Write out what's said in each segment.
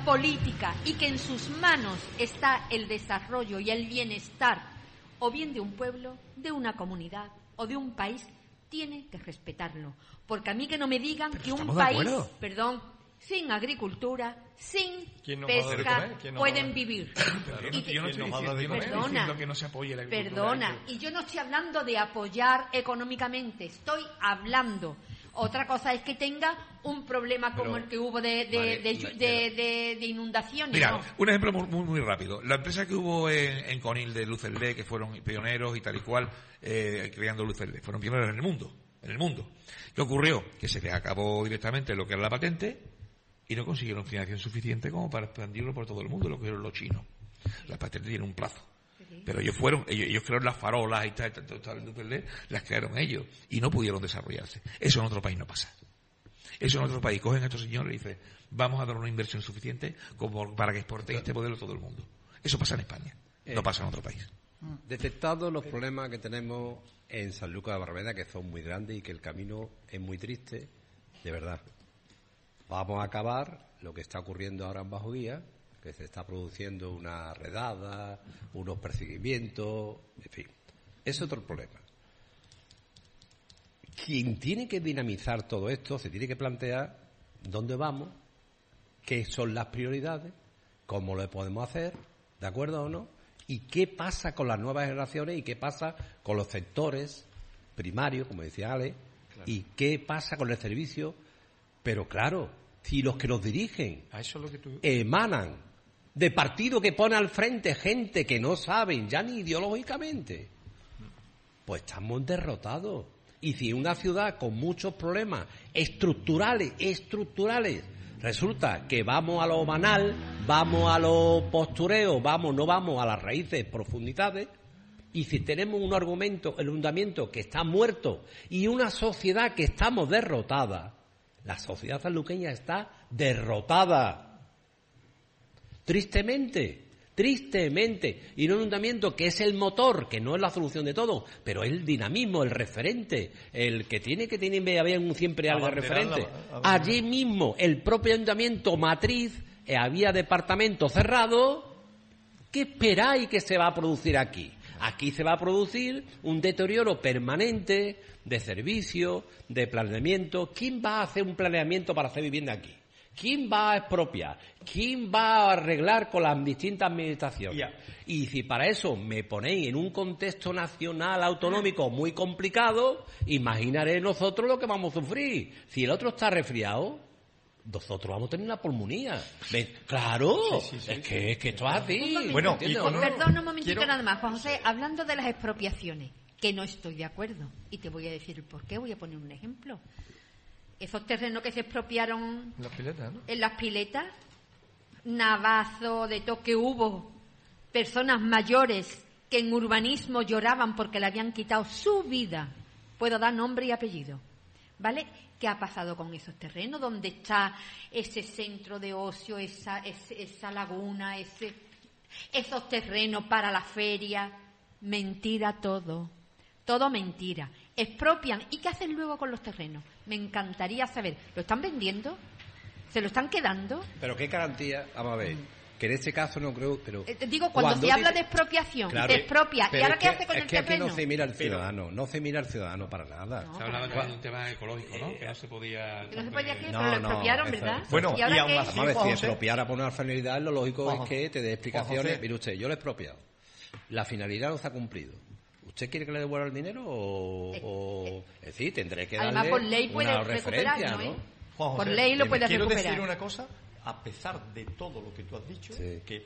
política y que en sus manos está el desarrollo y el bienestar, o bien de un pueblo, de una comunidad o de un país, tiene que respetarlo. Porque a mí que no me digan que un país, sin agricultura, sin pesca, pueden vivir. Yo no estoy diciendo que no se apoye la agricultura. Perdona, y yo no estoy hablando de apoyar económicamente, estoy hablando. Otra cosa es que tenga un problema como el que hubo de inundaciones. Mira, ¿no? Un ejemplo muy rápido. La empresa que hubo en Conil de Luz LED, que fueron pioneros y tal y cual, creando Luz LED, fueron pioneros en el mundo. ¿Qué ocurrió? Que se les acabó directamente lo que era la patente y no consiguieron financiación suficiente como para expandirlo por todo el mundo, lo que eran los chinos. La patente tiene un plazo. Pero ellos crearon las farolas y tal, las crearon ellos y no pudieron desarrollarse. Eso en otro país no pasa. Eso en otro país cogen a estos señores y dicen, vamos a dar una inversión suficiente como para que exporten este modelo a todo el mundo. Eso pasa en España, no pasa en otro país. Detectados los problemas que tenemos en Sanlúcar de Barrameda, que son muy grandes y que el camino es muy triste, de verdad. Vamos a acabar lo que está ocurriendo ahora en Bajo Guía, que se está produciendo una redada, unos perseguimientos, en fin. Es otro problema. Quien tiene que dinamizar todo esto se tiene que plantear dónde vamos, qué son las prioridades, cómo lo podemos hacer, ¿de acuerdo o no? Y qué pasa con las nuevas generaciones y qué pasa con los sectores primarios, como decía Ale, claro. Y qué pasa con el servicio. Pero claro, si los que nos dirigen emanan de partido que pone al frente gente que no saben ya ni ideológicamente, pues estamos derrotados. Y si una ciudad con muchos problemas estructurales, resulta que vamos a lo banal, vamos a lo postureo, no vamos a las raíces, profundidades, y si tenemos un argumento, el hundimiento que está muerto y una sociedad que estamos derrotada, la sociedad sanluqueña está derrotada. Tristemente, y no un hundimiento que es el motor, que no es la solución de todo, pero es el dinamismo, el referente, el que tiene haber siempre algo de referente. Allí mismo, el propio ayuntamiento matriz, había departamentos cerrados. ¿Qué esperáis que se va a producir aquí? Aquí se va a producir un deterioro permanente de servicios, de planeamiento. ¿Quién va a hacer un planeamiento para hacer vivienda aquí? ¿Quién va a expropiar? ¿Quién va a arreglar con las distintas administraciones? Yeah. Y si para eso me ponéis en un contexto nacional autonómico muy complicado, imaginaré nosotros lo que vamos a sufrir. Si el otro está resfriado, nosotros vamos a tener una pulmonía. Claro, sí. Es que esto es así. Bueno, perdón, un momentito nada más, Juan José, hablando de las expropiaciones, que no estoy de acuerdo, y te voy a decir por qué, voy a poner un ejemplo. Esos terrenos que se expropiaron en las piletas, Navazo, de todo, que hubo personas mayores que en urbanismo lloraban porque le habían quitado su vida. Puedo dar nombre y apellido, ¿vale? ¿Qué ha pasado con esos terrenos? ¿Dónde está ese centro de ocio, esa laguna, esos terrenos para la feria? Mentira todo mentira. Expropian. ¿Y qué hacen luego con los terrenos? Me encantaría saber. ¿Lo están vendiendo? ¿Se lo están quedando? ¿Pero qué garantía? Vamos a ver. Que en ese caso no creo, pero... digo, cuando se habla de expropiación, claro, te expropia. ¿Y ahora qué hace con el terreno? Es que aquí no se mira al ciudadano para nada. Se hablaba también de un tema ecológico, ¿no? Que no se podía... Que no se podía pero lo expropiaron, ¿verdad? Bueno, y aún así, si expropiara por una finalidad, lo lógico es que te dé explicaciones. Mire usted, yo lo he expropiado. La finalidad no se ha cumplido. ¿Usted quiere que le devuelva el dinero o es decir, tendré que darle además, por ley una referencia, ¿no? Por ley lo puede recuperar. Quiero decir una cosa, a pesar de todo lo que tú has dicho, que,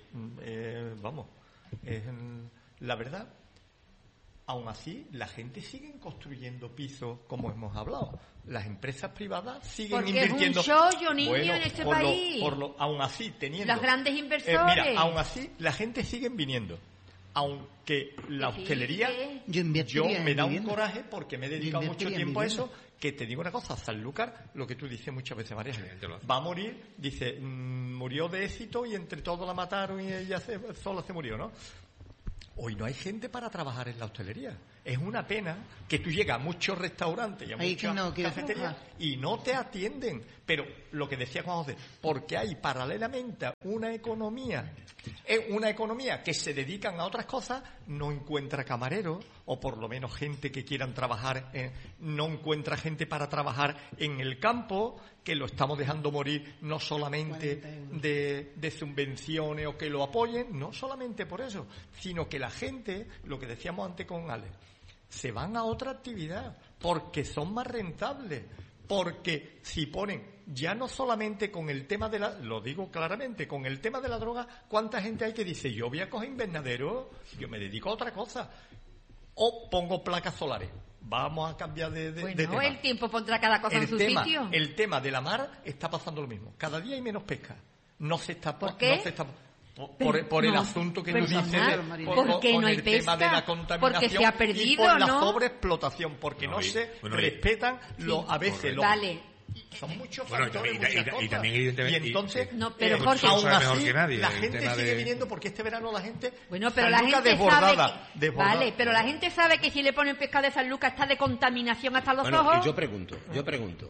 la verdad, aún así, la gente sigue construyendo pisos como hemos hablado. Las empresas privadas siguen invirtiendo. Porque es un chollo, niño, en este país. Aún así, teniendo... Los grandes inversores. Mira, aún así, la gente sigue viniendo. Aunque la hostelería, yo me da un coraje porque me he dedicado mucho tiempo a eso, que te digo una cosa, Sanlúcar, lo que tú dices muchas veces, María, va a morir, dice, murió de éxito y entre todos la mataron y ella sola se murió, ¿no? Hoy no hay gente para trabajar en la hostelería. Es una pena que tú llegas a muchos restaurantes y a muchas cafeterías y no te atienden. Pero lo que decía Juan José, porque hay paralelamente una economía que se dedican a otras cosas, no encuentra camareros, o por lo menos gente que quieran trabajar, no encuentra gente para trabajar en el campo, que lo estamos dejando morir no solamente de subvenciones o que lo apoyen, no solamente por eso, sino que la gente, lo que decíamos antes con Alex, se van a otra actividad porque son más rentables, porque si ponen ya no solamente con el tema de lo digo claramente, con el tema de la droga, ¿cuánta gente hay que dice yo voy a coger invernadero, yo me dedico a otra cosa, o pongo placas solares? Vamos a cambiar de tema. El tiempo pondrá cada cosa en su sitio. El tema de la mar está pasando lo mismo. Cada día hay menos pesca. No se está... ¿Por qué? No se está, por el asunto que tú dices porque no hay el pesca, tema de la contaminación, porque se ha perdido, y por la ¿no? sobreexplotación, porque no se respetan a veces los... Vale. Son muchos factores, y también evidentemente, y entonces pero Jorge, aún así mejor que nadie, la gente sigue viniendo porque este verano la gente pero la gente sabe vale, pero la gente sabe que si le ponen pescado de San Lucas está de contaminación hasta los ojos. Y yo pregunto,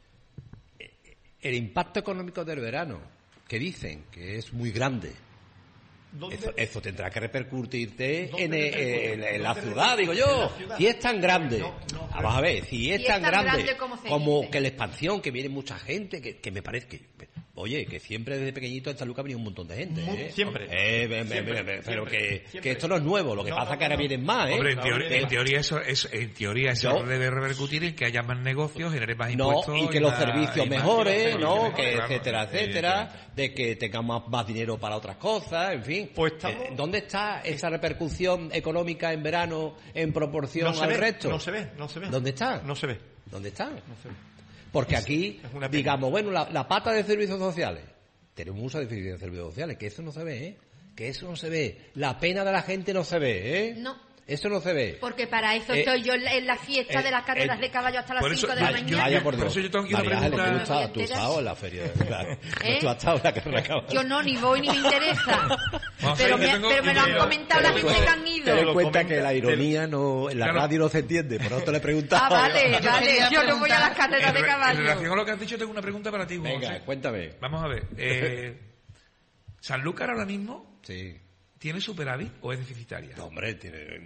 el impacto económico del verano, que dicen que es muy grande, eso tendrá que repercutirte en la ciudad, digo yo. Si es tan grande, vamos a ver, si es tan grande como que la expansión, que viene mucha gente, que me parece que, oye, que siempre desde pequeñito en San Lucas ha venido un montón de gente, Siempre. Pero que esto no es nuevo, lo que pasa es que ahora vienen más, Hombre, en teoría eso debe repercutir en que haya más negocios, genere más impuestos. Y que los servicios mejoren, ¿no? Que etcétera, de que tengamos más dinero para otras cosas, en fin. Pues ¿dónde está esa repercusión económica en verano en proporción al resto? No se ve. ¿Dónde está? No se ve. ¿Dónde está? No se ve. Porque aquí, digamos, bueno, la pata de servicios sociales. Tenemos mucho de servicios sociales, que eso no se ve, Que eso no se ve. La pena de la gente no se ve, No. Eso no se ve. Porque para eso estoy yo en la fiesta de las carreras de caballo hasta las 5 de la mañana. Vaya por Dios. Por eso yo tengo que ir a preguntar. Tú has estado en la feria. Tú has estado en la carrera de caballo. Yo no, ni voy ni me interesa. Pero me lo han comentado la gente que han ido. Te doy cuenta que la ironía no, en la radio no se entiende. Por eso te le he preguntado. Vale. Yo no voy a las carreras de caballo. En relación a lo que has dicho, tengo una pregunta para ti, Juan. Venga, cuéntame. Vamos a ver. ¿Sanlúcar ahora mismo tiene superávit o es deficitaria? No, hombre,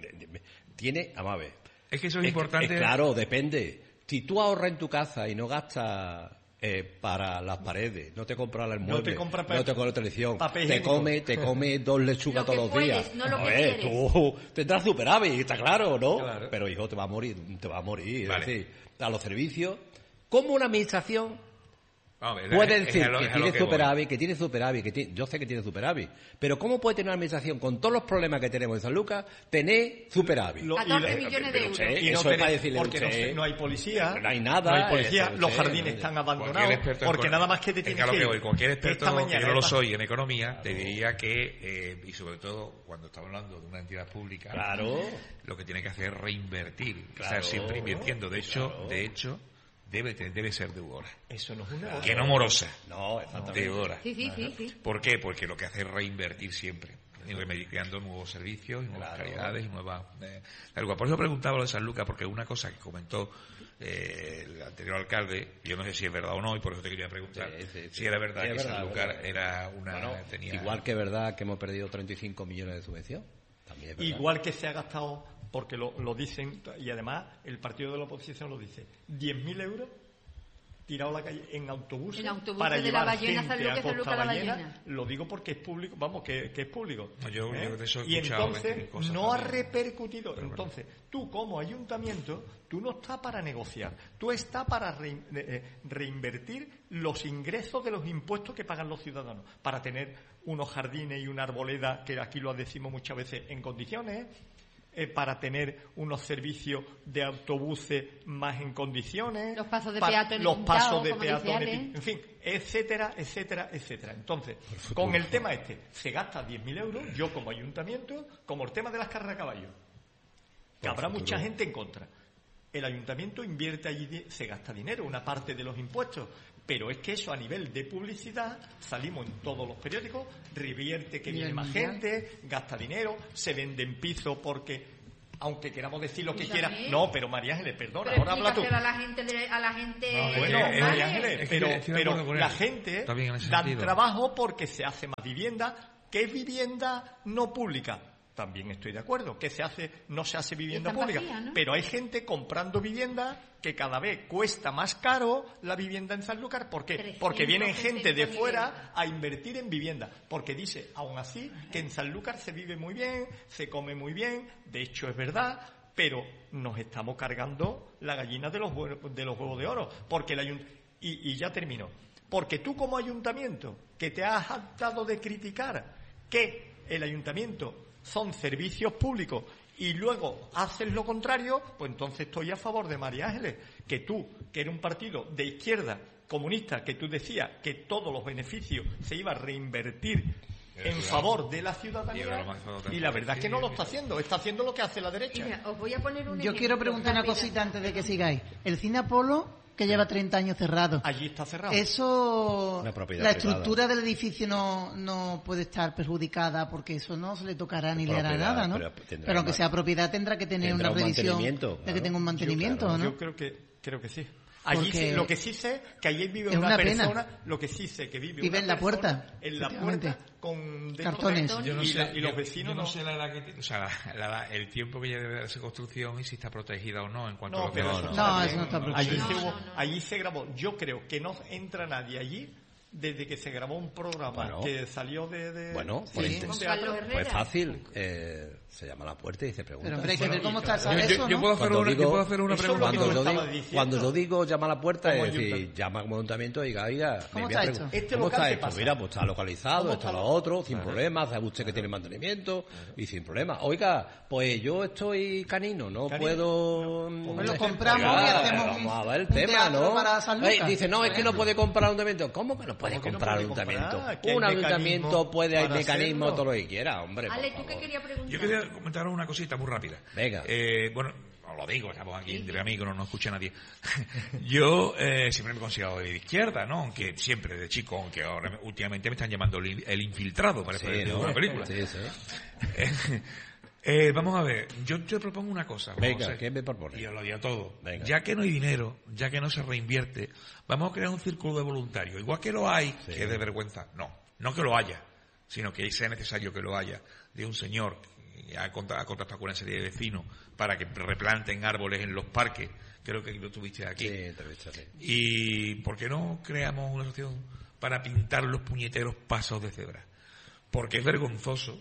tiene, vamos a ver. Es que eso es importante. Claro, depende. Si tú ahorras en tu casa y no gastas para las paredes, no te compras el mueble, no te compras televisión, te come 2 lechugas todos los días. No lo que quieres. Tú tendrás superávit, está claro, ¿no? Claro. Pero hijo, te va a morir. Vale. Es decir, a los servicios, como una administración Ver, puede decir que tiene superávit, yo sé que tiene superávit, pero ¿cómo puede tener una administración con todos los problemas que tenemos en San Lucas tener superávit? 14 millones de euros. Y eso es para decirle porque no hay policía, no hay nada, no hay policía, los jardines están abandonados, porque nada más que te tienes que ir. Cualquier experto, que yo no lo soy en economía, te diría que, y sobre todo cuando estamos hablando de una entidad pública, lo que tiene que hacer es reinvertir, estar siempre invirtiendo. De hecho, debe ser deudora. Eso no es una que no morosa. No, exactamente. Deudora. Sí. ¿Por qué? Porque lo que hace es reinvertir siempre, creando nuevos servicios y nuevas calidades y nuevas... Por eso preguntaba lo de San Lucas, porque una cosa que comentó el anterior alcalde, yo no sé si es verdad o no, y por eso te quería preguntar si era verdad que San Lucas era una... tenía... Igual que es verdad que hemos perdido 35 millones de subvención. También es verdad. Igual que se ha gastado, porque lo dicen, y además el partido de la oposición lo dice, 10.000 euros tirado a la calle en autobuses para llevar gente a Costa Ballena. Lo digo porque es público, vamos, que es público. Yo de eso he y entonces no ha repercutido. Pero entonces, tú como ayuntamiento, tú no estás para negociar, tú estás para reinvertir los ingresos de los impuestos que pagan los ciudadanos, para tener unos jardines y una arboleda, que aquí lo decimos muchas veces, en condiciones, para tener unos servicios de autobuses más en condiciones, los pasos de peatones, en fin, etcétera. Entonces, con el tema se gasta 10.000 euros, yo como ayuntamiento, como el tema de las carreras de caballo, que habrá mucha gente en contra. El ayuntamiento invierte allí, se gasta dinero, una parte de los impuestos, pero es que eso a nivel de publicidad, salimos en todos los periódicos, revierte que viene más gente, gasta dinero, se venden pisos porque aunque queramos decir lo que quiera. No, pero María Ángeles, perdona, pero ahora habla tú. A la gente No, bueno, María Ángeles, pero la gente dan trabajo porque se hace más vivienda, que es vivienda no pública. También estoy de acuerdo, que no se hace vivienda pública, vacía, ¿no? Pero hay gente comprando vivienda que cada vez cuesta más caro la vivienda en Sanlúcar. ¿Por qué? Porque vienen gente de fuera a invertir en vivienda. Porque dice, aún así, que en Sanlúcar se vive muy bien, se come muy bien, de hecho es verdad, pero nos estamos cargando la gallina de los huevos de oro. Porque y ya termino. Porque tú como ayuntamiento, que te has hartado de criticar que el ayuntamiento son servicios públicos y luego haces lo contrario, pues entonces estoy a favor de María Ángeles, que tú, que eres un partido de izquierda comunista, que tú decías que todos los beneficios se iban a reinvertir en favor de la ciudadanía, y la verdad es que no lo está haciendo lo que hace la derecha. Mira, os voy a poner un Yo quiero preguntar una cosita antes de que sigáis. El Cine Apolo, que lleva 30 años cerrado. Allí está cerrado. Eso, la estructura privada del edificio no puede estar perjudicada porque eso no se le tocará ni le hará nada, ¿no? Pero aunque sea propiedad tendrá que tener una revisión de que tenga un mantenimiento, ¿no? Yo creo que sí. Allí sí, lo que sí sé que allí vive una persona, lo que sí sé que vive una en la puerta, en la puerta con cartones. Yo no sé, y los vecinos no sé la edad que tiene, o sea, el tiempo que ya debe darse construcción y si está protegida o no en cuanto a eso no está protegido. Allí se grabó. Yo creo que no entra nadie allí desde que se grabó un programa que salió de pues fácil, se llama a la puerta y se pregunta. Pero hombre, hay que ver cómo está eso, yo puedo hacer una pregunta. Cuando yo digo llama a la puerta, es decir, llama al ayuntamiento y diga, oiga, ¿cómo está esto? ¿Cómo está esto? Mira, pues está localizado, está lo otro, sin problemas, sabe usted que tiene mantenimiento y sin problemas. Oiga, pues yo estoy canino, no puedo... Pues lo compramos y hacemos vamos a ver el tema, ¿no? Dice, no, es que no puede comprar el ayuntamiento. ¿Cómo que no puede comprar el ayuntamiento? Un ayuntamiento puede, hay mecanismos, todo lo que quiera, hombre. Ale, ¿tú qué querías preguntar? Yo quería comentar una cosita muy rápida. Venga. Bueno, os lo digo, estamos aquí entre amigos, no escucha nadie. Yo siempre me he considerado de izquierda, ¿no? Aunque siempre de chico, aunque ahora últimamente me están llamando el infiltrado, parece una película. Vamos a ver, yo te propongo una cosa. Venga, ¿qué me propone? Y os lo digo todo. Venga. Ya que no hay dinero, ya que no se reinvierte, vamos a crear un círculo de voluntarios. Igual que lo hay, que es de vergüenza. No que lo haya, sino que sea necesario que lo haya. De un señor que ha contactado con una serie de vecinos para que replanten árboles en los parques. Creo que lo tuviste aquí. Sí. ¿Y por qué no creamos una asociación para pintar los puñeteros pasos de cebra? Porque es vergonzoso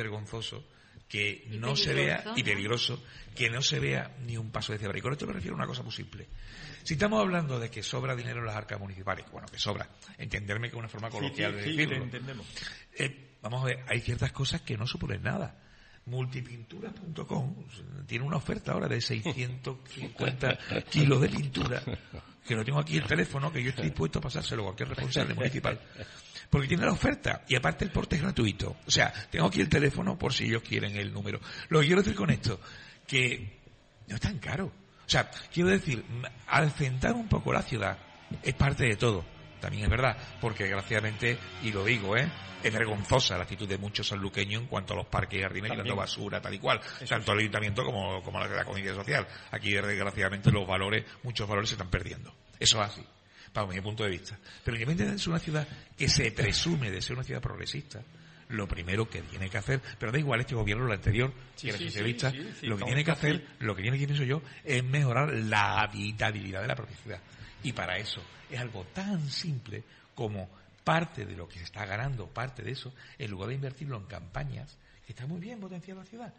que no se vea, y peligroso, que no se vea ni un paso de cebra. Y con esto me refiero a una cosa muy simple. Si estamos hablando de que sobra dinero en las arcas municipales, bueno, que sobra, entenderme que es una forma coloquial de decirlo. Sí, entendemos. Vamos a ver, hay ciertas cosas que no suponen nada. Multipinturas.com tiene una oferta ahora de 650 kilos de pintura, que lo tengo aquí el teléfono, que yo estoy dispuesto a pasárselo a cualquier responsable municipal, porque tiene la oferta y aparte el porte es gratuito. O sea, tengo aquí el teléfono por si ellos quieren el número. Lo que quiero decir con esto, que no es tan caro. O sea, quiero decir, acentar un poco la ciudad es parte de todo. También es verdad, porque desgraciadamente, y lo digo, es vergonzosa la actitud de muchos sanluqueños en cuanto a los parques y jardines tirando basura, tal y cual, tanto al ayuntamiento como a la comunidad social. Aquí, desgraciadamente, muchos valores se están perdiendo. Eso es así, para mi punto de vista. Pero independientemente de ser una ciudad que se presume de ser una ciudad progresista, lo primero que tiene que hacer, pero da igual este gobierno o el anterior, que era socialista, lo que tiene que hacer, lo que pienso yo, es mejorar la habitabilidad de la propia ciudad. Y para eso es algo tan simple como parte de lo que se está ganando, parte de eso, en lugar de invertirlo en campañas, que está muy bien potenciar la ciudad,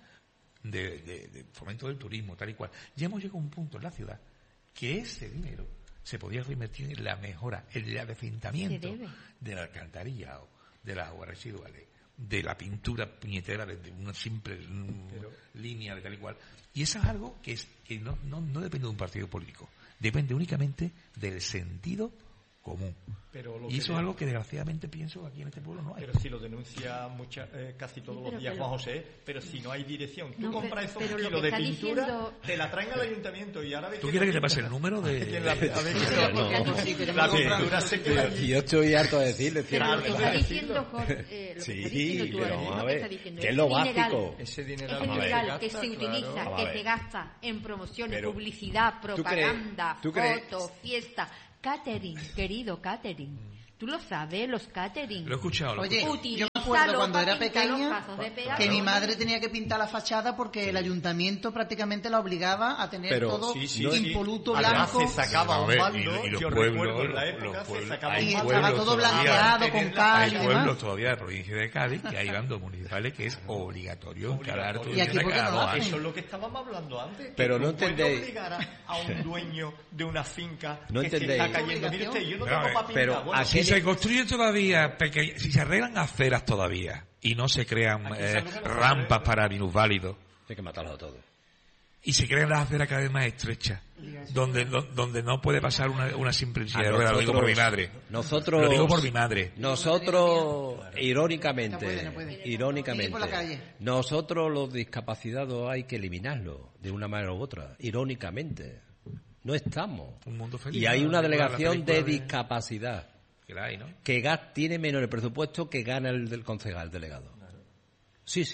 de fomento del turismo, tal y cual. Ya hemos llegado a un punto en la ciudad que ese dinero se podía reinvertir en la mejora, en el adecentamiento de la alcantarilla o de las aguas residuales, de la pintura puñetera de una simple línea de tal y cual. Y eso es algo que no depende de un partido político. Depende únicamente del sentido común. Y eso es algo que desgraciadamente pienso que aquí en este pueblo no hay. Pero si lo denuncia casi todos los días Juan José, pero si no hay dirección, tú compras esos kilos de pintura, te la traen al ayuntamiento y ahora ves. ¿Tú quieres que te pase el número de la pintura se queda? Yo estoy harto de decirle. Pero lo que está diciendo sí, pero a ver, ¿qué es lo básico? Ese dineral que se utiliza, que se gasta en promociones, publicidad, propaganda, fotos, fiestas. Catering, querido catering. Tú lo sabes, los catering. Lo he escuchado. Oye, yo me acuerdo cuando era pequeña que mi madre tenía que pintar la fachada porque el ayuntamiento prácticamente la obligaba a tener todo impoluto blanco. Se sacaba un bando, yo recuerdo en la época se sacaba un bando. Estaba todo blanqueado con cal y demás. Hay pueblos todavía de la provincia de Cádiz que hay bandos municipales que es obligatorio encarar todo. Y aquí porque no lo hacen. Eso es lo que estábamos hablando antes. Pero no entendéis. Obligar a un dueño de una finca no que entendéis. se está cayendo. Mire usted, yo no tengo para pintar. Bueno, si se construyen todavía, si se arreglan aceras todavía y no se crean rampas para minusválidos, hay que matarlos a todos. Y se crean las aceras cada vez más estrechas, donde no puede pasar una simple silla de ruedas. Lo digo por mi madre. Lo digo por mi madre. Nosotros, irónicamente, nosotros los discapacitados hay que eliminarlos de una manera u otra, irónicamente. No estamos. Un mundo feliz, y hay una delegación de discapacidad que la hay, ¿no? Que tiene menos el presupuesto que gana el del concejal delegado. Sí.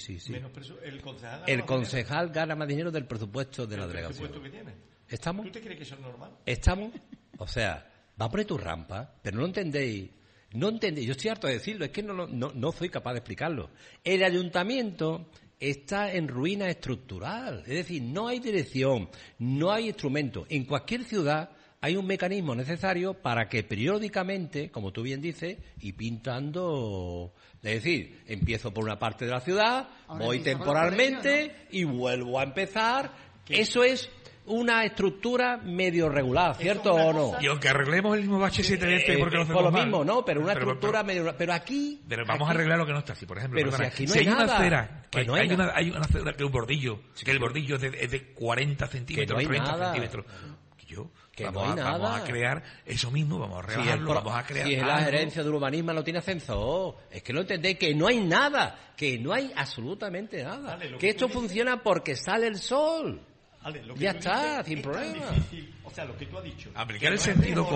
El concejal gana más dinero del presupuesto de la delegación. ¿El presupuesto que tiene? ¿Estamos? ¿Tú te crees que eso es normal? ¿Estamos? O sea, va a poner tu rampa, pero no entendéis. Yo estoy harto de decirlo, es que no soy capaz de explicarlo. El ayuntamiento está en ruina estructural, es decir, no hay dirección, no hay instrumento. En cualquier ciudad hay un mecanismo necesario para que periódicamente, como tú bien dices, y pintando, es decir, empiezo por una parte de la ciudad, voy temporalmente y vuelvo a empezar. Eso es una estructura medio regular, ¿cierto o no? Y aunque arreglemos el mismo bache 7 porque lo hacemos por lo mal, mismo, no, pero una estructura medio. Pero aquí. Pero vamos a arreglar lo que no está así, por ejemplo. Pero si aquí no hay nada, una acera, hay una acera que es un bordillo, que el pero, bordillo es de 40 centímetros, 30 centímetros. Vamos a crear eso mismo, vamos a rebajarlo, vamos a crear. Si es la gerencia de urbanismo no tiene ascensor, es que no entendéis que no hay nada, que no hay absolutamente nada, que esto funciona porque sale el sol. Ya está, sin problema. O sea, lo que tú has dicho. Aplicar el sentido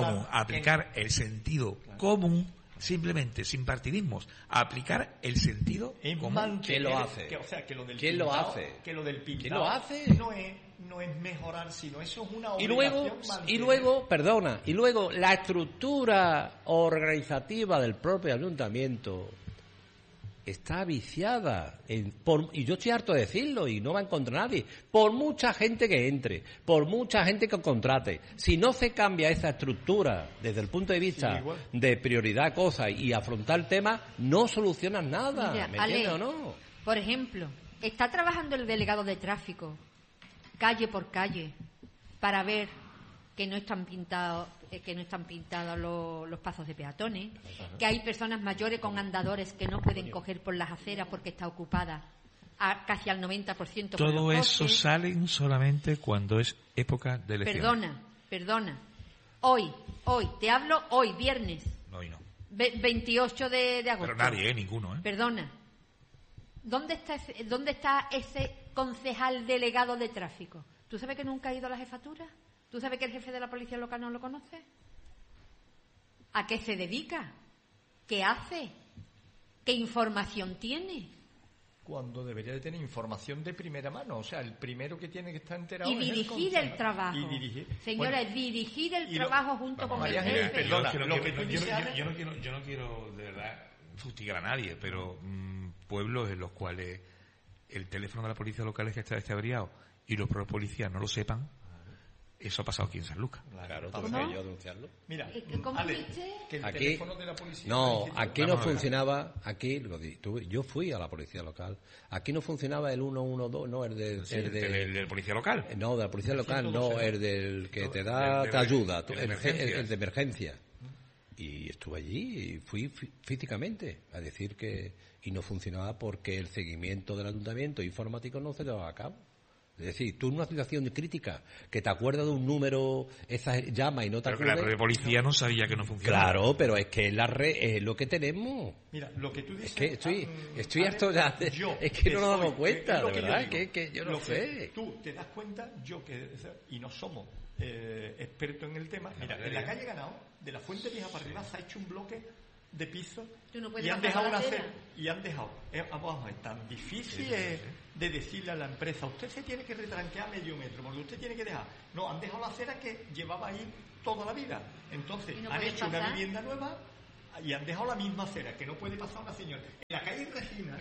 común, simplemente, sin partidismos. Aplicar el sentido común. ¿Quién lo hace? ¿Quién lo hace? Que lo del pintado. ¿Quién lo hace? No es mejorar, sino eso es una obligación. Y luego la estructura organizativa del propio ayuntamiento está viciada, y yo estoy harto de decirlo, y no va en contra de nadie, por mucha gente que entre, por mucha gente que contrate. Si no se cambia esa estructura desde el punto de vista de prioridad cosas y afrontar el tema, no solucionas nada. Mira, ¿Me entiendes o no? Por ejemplo, está trabajando el delegado de tráfico calle por calle para ver que no están pintados los pasos de peatones, que hay personas mayores con andadores que no pueden coger por las aceras porque está ocupada casi al 90%. Todo eso salen solamente cuando es época de elecciones. Perdona. Hoy, te hablo hoy, viernes. Hoy no. 28 de agosto. Pero nadie, ninguno, ¿eh? Perdona. ¿Dónde está ese concejal delegado de tráfico? ¿Tú sabes que nunca ha ido a la jefatura? ¿Tú sabes que el jefe de la policía local no lo conoce? ¿A qué se dedica? ¿Qué hace? ¿Qué información tiene? Cuando debería de tener información de primera mano, o sea, el primero que tiene que estar enterado y dirigir el trabajo. Señora, dirigir el trabajo junto con el jefe. Perdona, yo no quiero de verdad fustigar a nadie, pero pueblos en los cuales el teléfono de la policía local es que está desaveriado y los propios policías no lo sepan. Eso ha pasado aquí en San Lucas. Claro, ¿tú qué yo denunciarlo? Mira, ¿cómo dice? Que el aquí, teléfono de la policía... No, aquí no funcionaba, yo fui a la policía local, aquí no funcionaba el 112, no, el de policía local. No, de la policía local, no, el del que te ayuda, el de emergencia. Y estuve allí y fui físicamente a decir que... Y no funcionaba porque el seguimiento del ayuntamiento informático no se llevaba a cabo. Es decir, tú en una situación crítica, que te acuerdas de un número, esa llama y no te acuerdas... Pero la policía no sabía que no funcionaba. Claro, pero es que la red es lo que tenemos. Mira, lo que tú dices... Es que estoy harto ya de... Es que no nos damos cuenta, de verdad, que yo no sé. Tú te das cuenta, y no somos expertos en el tema. Mira, en la calle Ganao, de la Fuente Vieja para arriba, se ha hecho un bloque de piso y han dejado vamos a ver, tan difícil de decirle a la empresa, usted se tiene que retranquear medio metro porque usted tiene que dejar, no, han dejado la acera que llevaba ahí toda la vida, entonces han hecho una vivienda nueva y han dejado la misma acera que no puede pasar una señora en la calle Regina,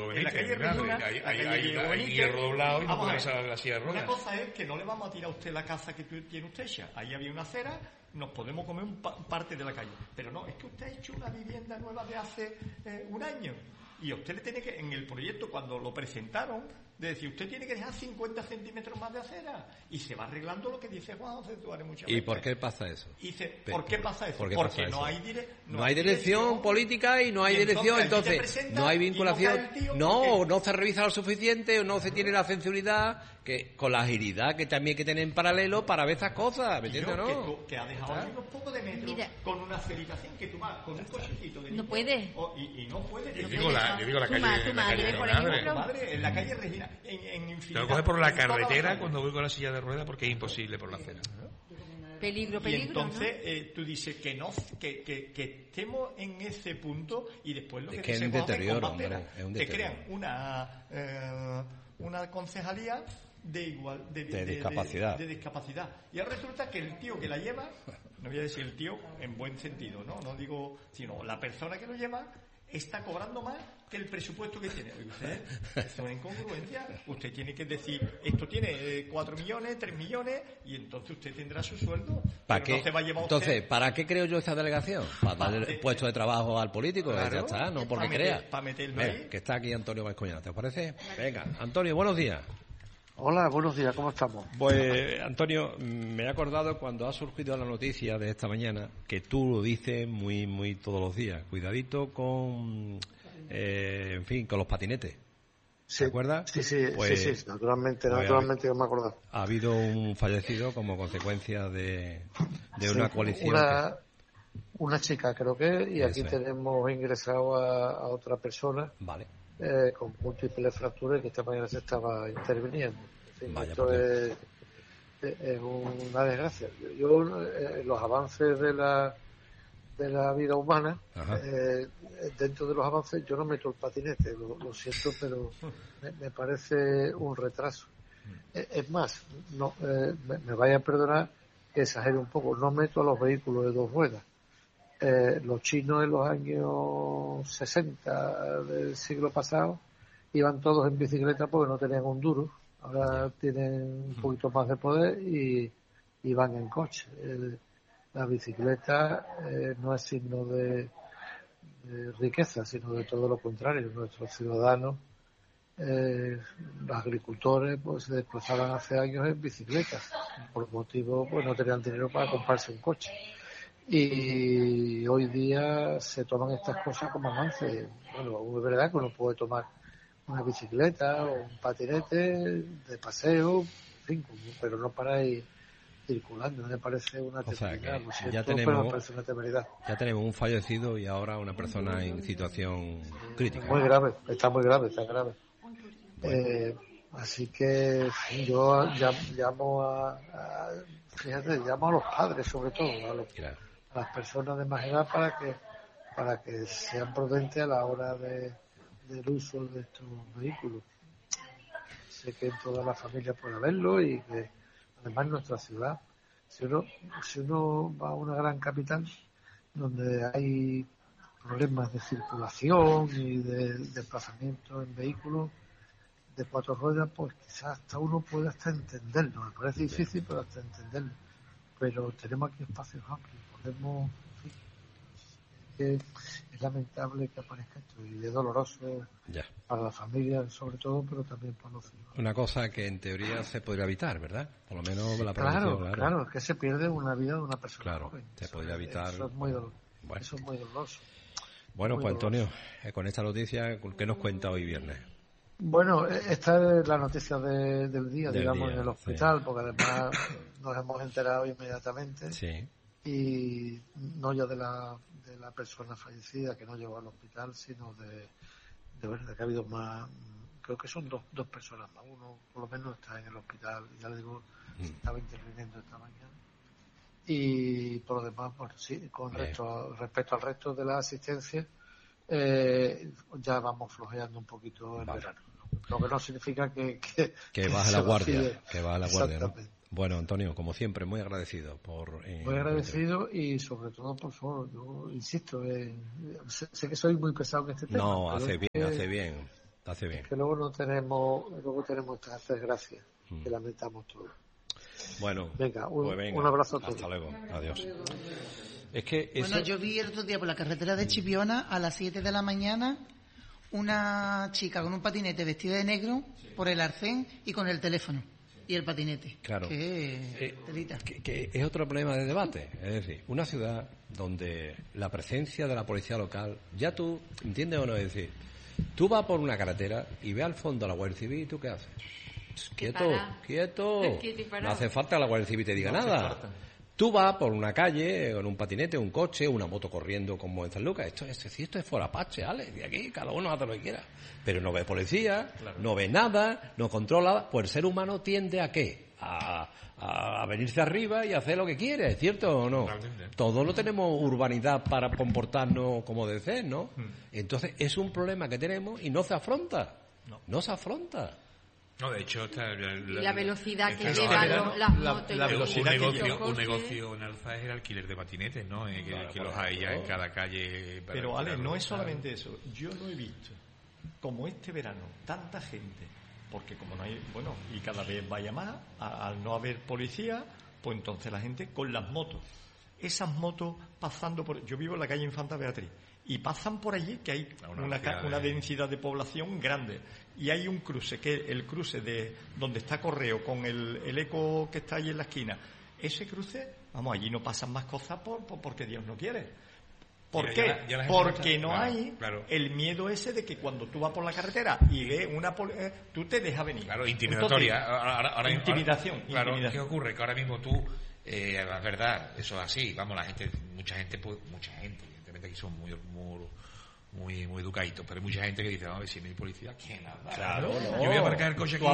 hay hierro doblado y no puede pasar la silla de ruedas. Una cosa es que no le vamos a tirar a usted la casa que tiene usted ya, ahí había una acera, nos podemos comer parte de la calle. Pero no, es que usted ha hecho una vivienda nueva de hace un año. Y usted le tiene que, en el proyecto, cuando lo presentaron, de decir, usted tiene que dejar 50 centímetros más de acera. Y se va arreglando lo que dice Juan José Tuárez muchas veces. ¿Y por qué pasa eso? ¿Por qué pasa eso? Porque no hay dirección política y no hay dirección, entonces no hay vinculación, no se revisa lo suficiente, o no se tiene la sensibilidad, que con la agilidad que también hay que tener en paralelo para ver esas cosas, ¿me entiendes, no? Que ha dejado ahí unos pocos de metros con una aceritación que tú vas con un cochecito de no puede. Y no puede. Yo digo la calle. Tu madre, por ejemplo. En la calle Regina, en infinidad. Te lo coges por la carretera cuando voy con la silla de ruedas porque es imposible por la acera. Peligro. Y entonces tú dices que estemos en ese punto y después lo que es un deterioro, hombre, te crean una concejalía de discapacidad. Y ahora resulta que el tío que la lleva, no voy a decir el tío en buen sentido, no digo, sino la persona que lo lleva está cobrando más que el presupuesto que tiene. Eso es una incongruencia. Usted tiene que decir, esto tiene 4 millones, 3 millones, y entonces usted tendrá su sueldo. ¿Para qué? Entonces, ¿para qué creo yo esta delegación? Para darle el puesto de trabajo al político, ya está, no porque crea. Para meterme ahí. Que está aquí Antonio Vascoñana, ¿te parece? Venga, Antonio, buenos días. Hola, buenos días, ¿cómo estamos? Pues, Antonio, me he acordado cuando ha surgido la noticia de esta mañana, que tú lo dices muy todos los días, cuidadito con, con los patinetes. Sí, ¿te acuerdas? Sí, naturalmente que me he acordado. Ha habido un fallecido como consecuencia de una coalición. Una chica creo que, y aquí tenemos ingresado a otra persona. Vale. Con múltiples fracturas que esta mañana se estaba interviniendo. Esto es una desgracia. Yo los avances de la vida humana, dentro de los avances yo no meto el patinete, lo siento, pero me parece un retraso. Es más, me vaya a perdonar que exagere un poco, no meto a los vehículos de 2 ruedas. Los chinos en los años 60 del siglo pasado iban todos en bicicleta porque no tenían un duro. Ahora tienen un poquito más de poder y van en coche. La bicicleta no es signo de riqueza, sino de todo lo contrario. Nuestros ciudadanos, los agricultores, pues se desplazaban hace años en bicicletas. Por motivo, pues no tenían dinero para comprarse un coche. Y hoy día se toman estas cosas como avance. Bueno, es verdad que uno puede tomar una bicicleta o un patinete de paseo, en fin, pero no para ir circulando. Me parece una temeridad. Me parece una temeridad. Ya tenemos un fallecido y ahora una persona en situación crítica. Muy grave, está grave. Bueno. Así que yo llamo a los padres, sobre todo, a las personas de más edad para que sean prudentes a la hora del uso de estos vehículos. Sé que en toda la familia puede haberlo y que además en nuestra ciudad, si uno va a una gran capital donde hay problemas de circulación y de desplazamiento en vehículos de 4 ruedas, pues quizás hasta uno puede hasta entenderlo. Me parece difícil, pero hasta entenderlo. Pero tenemos aquí espacios amplios. Es lamentable que aparezca esto y es doloroso para la familia sobre todo, pero también para los ciudadanos. Una cosa que en teoría se podría evitar, ¿verdad? Por lo menos la prevención. Claro, es que se pierde una vida de una persona. Claro, joven. Se podría evitar. Eso es muy doloroso. Bueno, pues Antonio, con esta noticia, ¿qué nos cuenta hoy viernes? Bueno, esta es la noticia del día, digamos, en el hospital, porque además nos hemos enterado inmediatamente. Sí. Y no ya de la persona fallecida que no llegó al hospital, sino de que ha habido más, creo que son dos personas más, uno por lo menos está en el hospital, ya le digo, estaba interviniendo esta mañana. Y por lo demás, bueno, sí, respecto al resto de la asistencia, ya vamos flojeando un poquito el verano. Lo que no significa que baje la guardia, que baje la guardia, ¿no? Bueno, Antonio, como siempre, muy agradecido muy agradecido y sobre todo, por favor, yo insisto, sé que soy muy pesado en este tema. No, hace bien. Que luego tenemos estas desgracias que lamentamos todos. Bueno, venga, un abrazo a todos. Hasta luego, adiós. Bueno, yo vi el otro día por la carretera de Chipiona a las 7 de la mañana una chica con un patinete vestida de negro por el arcén y con el teléfono y el patinete. Claro. Que es otro problema de debate. Es decir, una ciudad donde la presencia de la policía local, ya tú, ¿entiendes o no? Es decir, tú vas por una carretera y ves al fondo a la Guardia Civil y ¿tú qué haces? Quieto. No hace falta que la Guardia Civil te diga nada. Tú vas por una calle con un patinete, un coche, una moto corriendo como en San Lucas. Esto es Forapache, Alex. De aquí cada uno hace lo que quiera. Pero no ves policía, no ves nada, no controla. Pues el ser humano tiende ¿a qué? A venirse arriba y hacer lo que quiere, ¿es cierto o no? Todos no tenemos urbanidad para comportarnos como desean, ¿no? Entonces es un problema que tenemos y no se afronta. No se afronta. No, de hecho, la velocidad que llevan las motos. La velocidad un negocio en Alza es el alquiler de patinetes, ¿no? Que los hay ya en cada calle. Pero, Ale, no es solamente eso. Yo no he visto, como este verano, tanta gente, porque como no hay, bueno, y cada vez vaya más, al no haber policía, pues entonces la gente con las motos. Esas motos pasando por... Yo vivo en la calle Infanta Beatriz. Y pasan por allí, que hay una densidad de población grande. Y hay un cruce, que es el cruce de donde está Correo, con el eco que está allí en la esquina. Ese cruce, vamos, allí no pasan más cosas porque Dios no quiere. ¿Por qué? Porque no hay el miedo ese de que cuando tú vas por la carretera y ves tú te dejas venir. Claro, intimidatoria. Intimidación. Claro, ¿qué ocurre? Que ahora mismo tú, es verdad, eso es así. Vamos, mucha gente, evidentemente aquí son muy educaditos, pero hay mucha gente que dice, vamos a ver, si no hay policía, ¿quién la da? Claro, no. Yo voy a aparcar el coche aquí.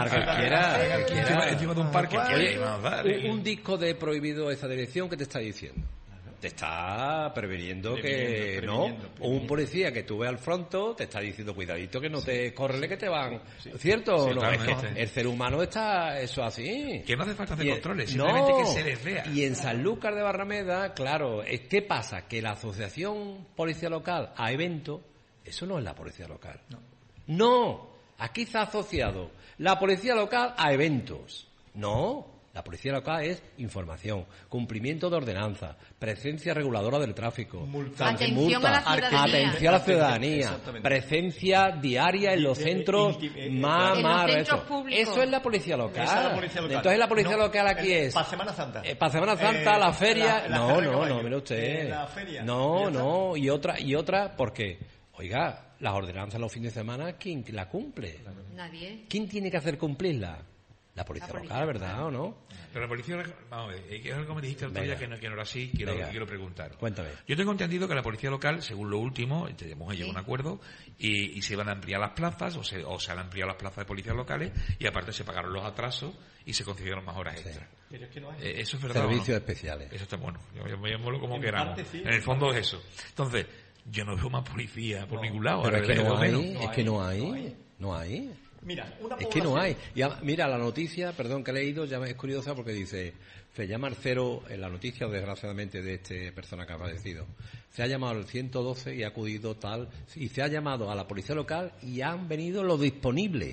Encima de un parque. Un disco de Prohibido esa dirección, ¿qué te está diciendo? Te está previniendo que un policía que tú ves al fronto te está diciendo cuidadito que no te correle que te van, ¿cierto o no? Es que el ser humano está eso así, que no hace falta hacer controles, simplemente que se les vea. Y en Sanlúcar de Barrameda, claro, ¿qué pasa? Que la asociación policía local a eventos, eso no es la policía local, no, aquí está asociado la policía local a eventos, la policía local es información, cumplimiento de ordenanza, presencia reguladora del tráfico, atención a la ciudadanía, presencia diaria en los centros públicos. Eso es la policía local. Entonces la policía local aquí es para Semana Santa. Para Semana Santa, la feria. No, mire usted. La feria. Y otra, porque, oiga, las ordenanzas los fines de semana, ¿quién la cumple? Nadie. ¿Quién tiene que hacer cumplirla? La policía local, ¿verdad o no? Pero la policía, vamos a ver, es algo que me dijiste el otro día que no era así, quiero preguntar. Cuéntame. Yo tengo entendido que la policía local, según lo último, hemos llegado a un acuerdo y se van a ampliar las plazas o se han ampliado las plazas de policías locales y aparte se pagaron los atrasos y se concedieron más horas extras. Pero es que no hay. Eso es verdad. Servicios especiales. Eso está bueno. Llamémoslo como queramos. Sí, en el fondo es eso. Entonces, yo no veo más policía por ningún lado. Pero es que no hay. Mira, es que no hay. Mira, la noticia, perdón, que he leído, ya es curiosa porque dice, se llama al 0, en la noticia, desgraciadamente, de esta persona que ha fallecido. Se ha llamado al 112 y ha acudido tal, y se ha llamado a la policía local y han venido los disponibles.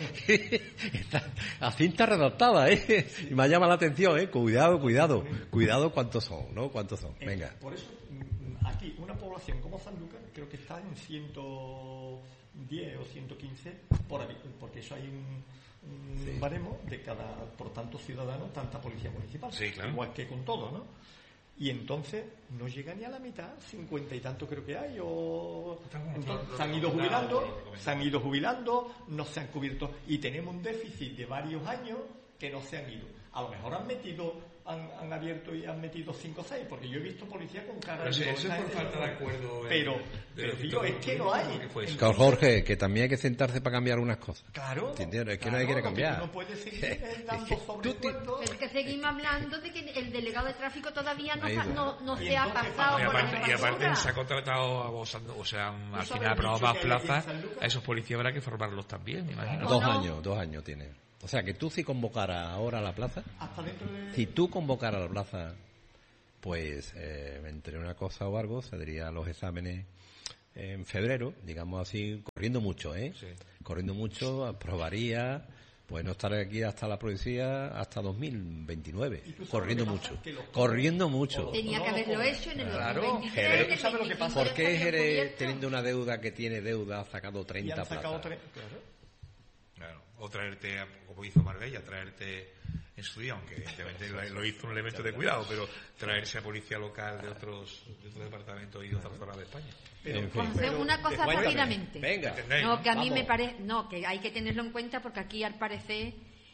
La cinta redactada, Y me llama la atención, Cuidado cuántos son, ¿no? ¿Cuántos son? Venga. Por eso, aquí, una población como Sanlúcar, creo que está en 110 o 115 por ahí, porque eso hay un baremo de cada, por tanto ciudadano, tanta policía municipal, sí, claro. igual que con todo, ¿no? Y entonces no llega ni a la mitad, 50 y tanto creo que hay, entonces, se han ido jubilando, no se han cubierto, y tenemos un déficit de varios años que no se han ido. A lo mejor han abierto y han metido 5 o 6, porque yo he visto policías con cara de... Eso es por falta de acuerdo. Pero digo, es que no hay. Claro, Jorge, que también hay que sentarse para cambiar unas cosas. Claro. ¿Entiendes? Es que nadie quiere cambiar. No puede seguir dando sobresueldo. Es que seguimos hablando de que el delegado de tráfico todavía no se ha pasado por y aparte se ha contratado al final para más plazas, a esos policías habrá que formarlos también, me imagino. 2 años tiene. O sea, que tú si convocaras ahora a la plaza, si tú convocaras a la plaza, pues entre una cosa o algo, se daría los exámenes en febrero, digamos así, corriendo mucho, Sí. Corriendo mucho, aprobaría, pues no estar aquí hasta la policía hasta 2029, corriendo mucho. Tenía que haberlo hecho en el 2023. ¿Tú sabes lo que pasa? ¿Por qué Jerez, teniendo una deuda que tiene deuda, ha sacado 30 plazas? Claro. O traerte, como hizo Marbella, traerte en su día, aunque evidentemente lo hizo un elemento de cuidado, pero traerse a policía local de otros departamentos y de otras zonas de España. Una cosa rápidamente. Venga. No, que a mí me parece, que hay que tenerlo en cuenta, porque aquí al parecer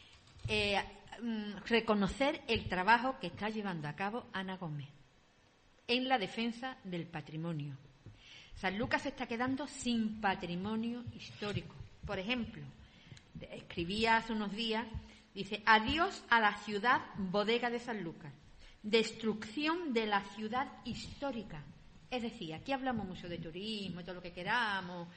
reconocer el trabajo que está llevando a cabo Ana Gómez en la defensa del patrimonio. Sanlúcar se está quedando sin patrimonio histórico. Por ejemplo, escribía hace unos días, dice: adiós a la ciudad bodega de Sanlúcar, destrucción de la ciudad histórica. Es decir, aquí hablamos mucho de turismo, todo lo que queramos,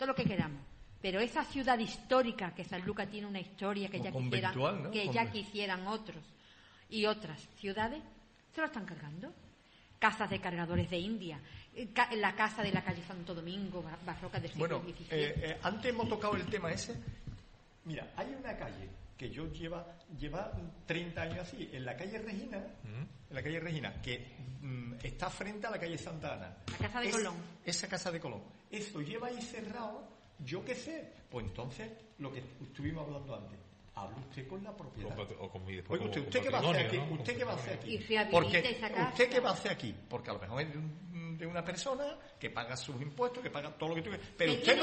pero esa ciudad histórica, que Sanlúcar tiene una historia que ya quisieran otros y otras ciudades, se lo están cargando. Casas de cargadores de India, la casa de la calle Santo Domingo, barroca del siglo XVII. Antes hemos tocado el tema ese. Mira, hay una calle que yo lleva 30 años así, en la calle Regina, que está frente a la calle Santa Ana. La casa de Colón. Esa casa de Colón. Eso lleva ahí cerrado, yo qué sé. Pues entonces, lo que estuvimos hablando antes, hable usted con la propiedad. Oiga, ¿usted qué va a hacer aquí? ¿No? ¿Usted qué va a hacer aquí? Porque ¿usted qué va a hacer aquí? Porque a lo mejor es de una persona que paga sus impuestos, que paga todo lo que tú quieras. Pero usted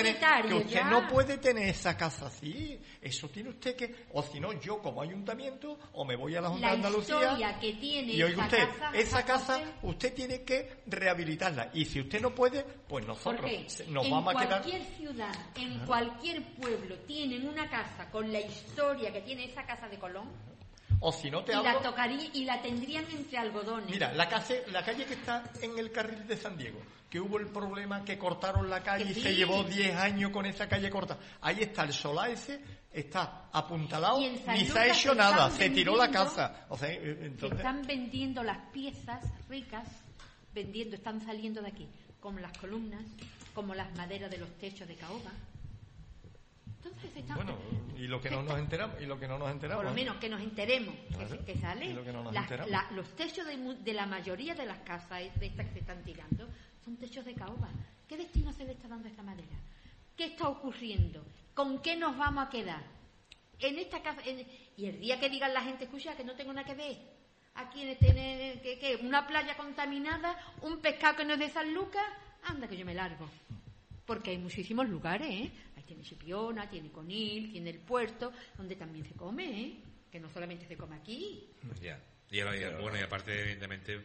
no puede tener esa casa así. Eso tiene usted que, o si no, yo como ayuntamiento, o me voy a la Junta de Andalucía. Que tiene y oiga usted, esa casa usted tiene que rehabilitarla. Y si usted no puede, pues nosotros nos vamos a quedar. En cualquier ciudad, en cualquier pueblo, tienen una casa con la historia que tiene esa casa de Colón. O si no te hablo, y la tendrían entre algodones. Mira, la calle que está en el carril de San Diego, que hubo el problema que cortaron la calle y se llevó 10 años con esa calle corta. Ahí está el solar ese, está apuntalado, ni se ha hecho nada, se tiró la casa. O sea, entonces... Se están vendiendo las piezas ricas, están saliendo de aquí, como las columnas, como las maderas de los techos de caoba. Entonces y lo que no nos enteramos, por lo menos que nos enteremos, claro, que sale los techos de la mayoría de las casas de estas que se están tirando son techos de caoba. ¿Qué destino se le está dando a esta madera? ¿Qué está ocurriendo? ¿Con qué nos vamos a quedar? En esta casa, y el día que digan la gente, escucha, que no tengo nada que ver, aquí ¿qué? Una playa contaminada, un pescado que no es de Sanlúcar, anda que yo me largo. Porque hay muchísimos lugares, Ahí tiene Chipiona, tiene Conil, tiene el puerto, donde también se come, que no solamente se come aquí. Ya. Y aparte, evidentemente,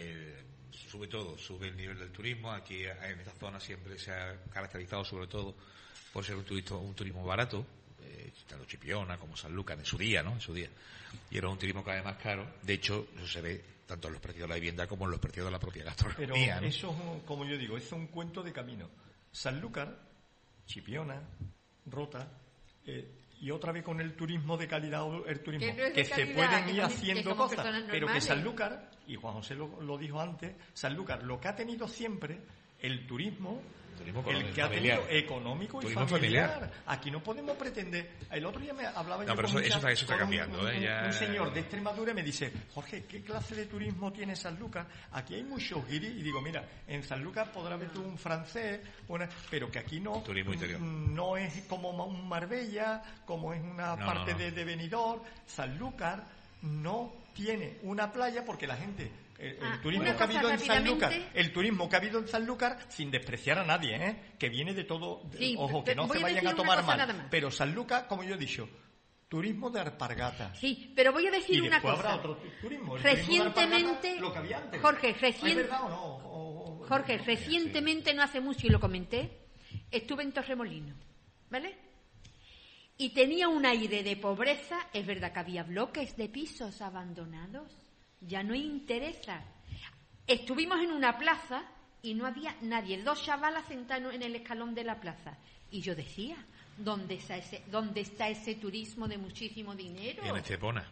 sube el nivel del turismo. Aquí en esta zona siempre se ha caracterizado sobre todo por ser un turismo barato, tanto Chipiona como Sanlúcar en su día. Y era un turismo cada vez más caro. De hecho, eso se ve tanto en los precios de la vivienda como en los precios de la propia gastronomía. Pero eso, como yo digo, es un cuento de camino. Sanlúcar, Chipiona, Rota, y otra vez con el turismo de calidad, el turismo que se pueden ir haciendo cosas, pero que Sanlúcar, y Juan José lo dijo antes, Sanlúcar lo que ha tenido siempre el turismo el que ha tenido económico y familiar. Aquí no podemos pretender. El otro día me hablaba yo con eso está cambiando. Un señor de Extremadura me dice: Jorge, ¿qué clase de turismo tiene Sanlúcar? Aquí hay muchos guiris. Y digo, mira, en Sanlúcar podrá ver tú un francés, pero que aquí no. Turismo interior. No es como un Marbella, como es una parte de Benidorm. Sanlúcar no tiene una playa porque la gente El turismo que ha habido en Sanlúcar, el turismo que ha habido en Sanlúcar, sin despreciar a nadie, que viene de todo, ojo, que no se vayan a tomar mal, pero Sanlúcar, como yo he dicho, turismo de alpargata. Sí, pero voy a decir una cosa. Habrá otro turismo. Recientemente, lo que había antes. Jorge, ¿Es verdad o no? Jorge, recientemente, no hace mucho, y lo comenté, estuve en Torremolinos, ¿vale? Y tenía un aire de pobreza. Es verdad que había bloques de pisos abandonados. Ya no interesa. Estuvimos en una plaza y no había nadie. 2 chavalas sentados en el escalón de la plaza. Y yo decía, ¿dónde está ese turismo de muchísimo dinero? En Estepona.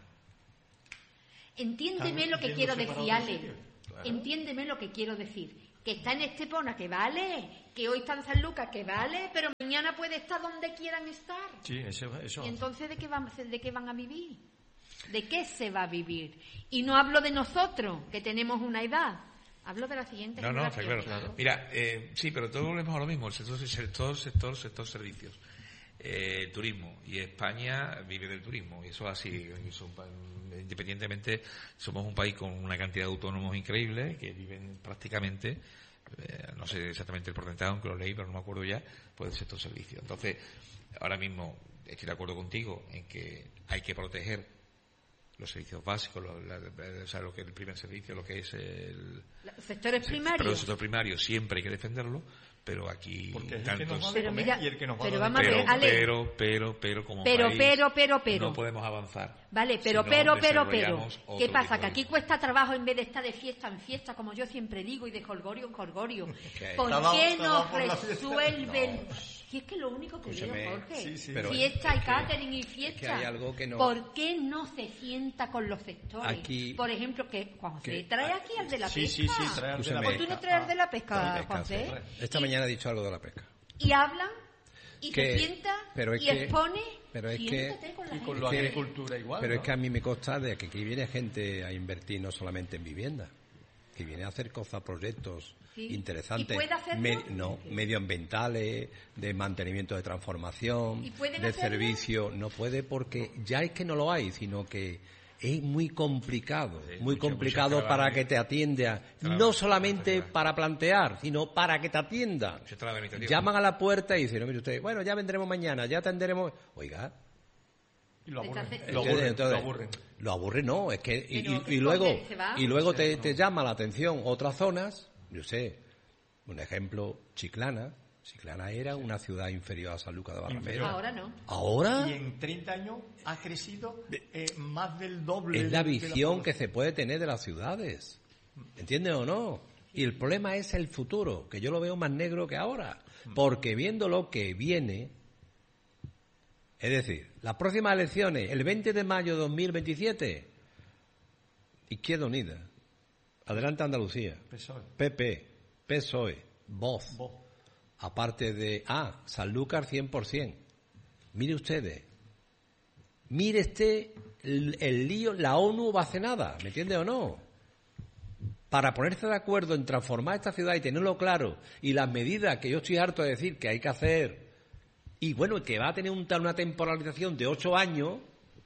Entiéndeme lo que quiero decir, Ale. Entiéndeme lo que quiero decir. Que está en Estepona, que vale, que hoy está en San Lucas, que vale, pero mañana puede estar donde quieran estar. Sí, eso. ¿Y entonces de qué van a vivir? ¿De qué se va a vivir? Y no hablo de nosotros, que tenemos una edad. Hablo de la siguiente generación. No, está claro. Mira, sí, pero todos volvemos a lo mismo. El sector servicios. Turismo. Y España vive del turismo. Y eso es así. Independientemente, somos un país con una cantidad de autónomos increíble que viven prácticamente, no sé exactamente el porcentaje, aunque lo leí, pero no me acuerdo ya, pues del sector servicios. Entonces, ahora mismo estoy de acuerdo contigo en que hay que proteger los servicios básicos, lo que es el primer servicio, lo que es los sectores primarios. Pero el sector primario siempre hay que defenderlo, pero aquí porque es tantos, pero mira, y el que nos va a pero como país no podemos avanzar. Vale, pero ¿qué pasa? Que aquí cuesta trabajo, en vez de estar de fiesta en fiesta, como yo siempre digo, y de jolgorio en jolgorio. Okay. ¿Por qué no resuelven? Si es que lo único que veo, Jorge, fiesta y catering y fiesta. Es que hay algo que no... ¿Por qué no se sienta con los sectores? Aquí... Por ejemplo, que Juanse trae aquí al de la pesca. Sí, trae al de la pesca. ¿Por tú no traes al de la pesca, Juanse? Esta mañana ha dicho algo de la pesca. Y hablan, y se sienta, y expone... Pero es que con la agricultura igual. Pero es que a mí me consta de que aquí viene gente a invertir no solamente en vivienda, que viene a hacer cosas, proyectos interesantes, medioambientales, de mantenimiento de transformación, de servicio. No puede porque ya es que no lo hay, sino que es muy complicado, para que te atienda, no solamente para plantear, sino para que te atienda. Llaman a la puerta y dicen, no, mire usted, bueno, ya vendremos mañana, ya atenderemos. Oiga. Y lo aburren. Lo aburren, no, es que y luego te llama la atención otras zonas. Yo sé, un ejemplo, Chiclana era una ciudad inferior a San Lucas de Barrameda. Ahora no. ¿Ahora? Y en 30 años ha crecido más del doble. Es la visión que se puede tener de las ciudades. ¿Entiendes o no? Y el problema es el futuro, que yo lo veo más negro que ahora. Porque viendo lo que viene, es decir, las próximas elecciones, el 20 de mayo de 2027, Izquierda Unida, Adelante Andalucía, PP, PSOE, Voz. Aparte de Sanlúcar 100%. Mire ustedes. Mire el lío, la ONU va a hacer nada, ¿me entiende o no? Para ponerse de acuerdo en transformar esta ciudad y tenerlo claro, y las medidas que yo estoy harto de decir que hay que hacer, y bueno, que va a tener una temporalización de 8 años,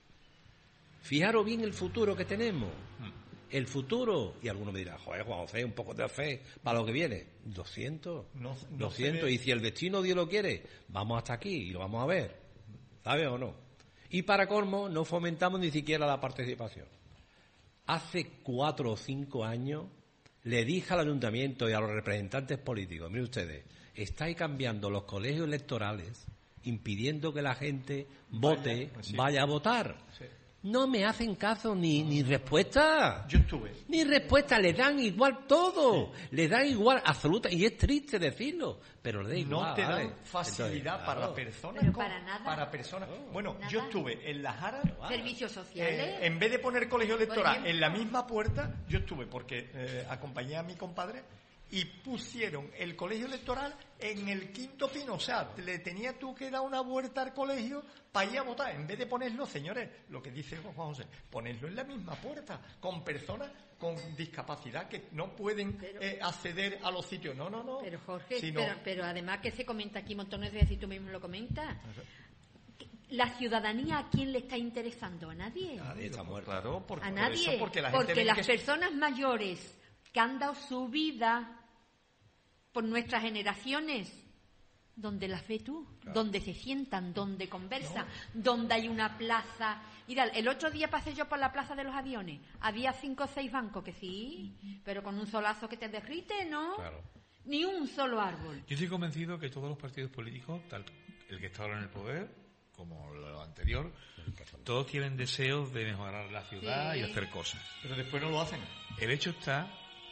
fijaros bien el futuro que tenemos. El futuro, y alguno me dirá, joder, Juan José, un poco de fe para lo que viene. 200, y si el destino Dios lo quiere, vamos hasta aquí y lo vamos a ver, ¿sabes o no? Y para colmo, no fomentamos ni siquiera la participación. Hace 4 o 5 años le dije al ayuntamiento y a los representantes políticos, miren ustedes, estáis cambiando los colegios electorales, impidiendo que la gente vaya a votar. Sí. No me hacen caso ni respuesta. Yo estuve. Ni respuesta, le dan igual todo. Sí. Le dan igual absoluta. Y es triste decirlo, pero le da igual. No te dan facilidad para personas. Pero para nada. Para personas. Bueno, nada. Yo estuve en La Jara. Servicios sociales. En vez de poner colegio electoral en la misma puerta, yo estuve porque acompañé a mi compadre y pusieron el colegio electoral en el quinto pino. O sea, le tenía tú que dar una vuelta al colegio para ir a votar. En vez de ponerlo, señores, lo que dice Juan José, ponerlo en la misma puerta, con personas con discapacidad que no pueden acceder a los sitios. No. Pero Jorge, pero además que se comenta aquí montones de veces y tú mismo lo comentas. ¿La ciudadanía a quién le está interesando? A nadie. Nadie está muerto. Claro, a nadie. Porque las personas mayores que han dado su vida por nuestras generaciones, ¿dónde las ves tú? Claro. ¿Dónde se sientan? ¿Dónde conversan? No. ¿Dónde hay una plaza? Mira, el otro día pasé yo por la plaza de los aviones. Había 5 o 6 bancos que sí, pero con un solazo que te derrite, ¿no? Claro. Ni un solo árbol. Yo estoy convencido que todos los partidos políticos, tanto el que está ahora en el poder como lo anterior, todos tienen deseos de mejorar la ciudad y hacer cosas. Pero después no lo hacen. El hecho está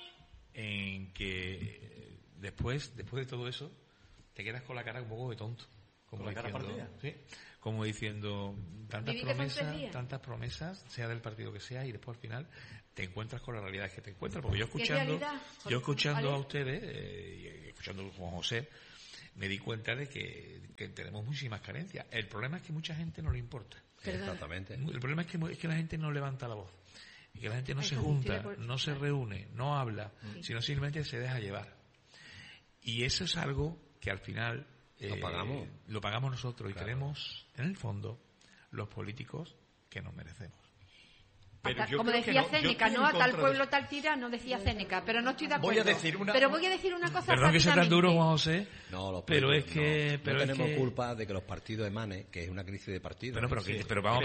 en que después de todo eso, te quedas con la cara un poco de tonto. Como la cara partida. ¿Sí? Como diciendo, tantas promesas, sea del partido que sea, y después al final te encuentras con la realidad que te encuentras. Porque yo escuchando a ustedes, y escuchando a Juan José, me di cuenta de que tenemos muchísimas carencias. El problema es que mucha gente no le importa. Exactamente. El problema es que la gente no levanta la voz. Y que la gente no se junta, no se reúne, no habla, sino simplemente se deja llevar. Y eso es algo que al final lo pagamos nosotros, claro. Y queremos, en el fondo, los políticos que nos merecemos. Como decía Séneca, ¿no? A tal pueblo, tal tirano, decía Séneca, pero no estoy de acuerdo. Pero voy a decir una cosa. Perdón que sea tan duro, Juan José. No, pero es que no tenemos culpa de que los partidos emanen, que es una crisis de partidos. Pero vamos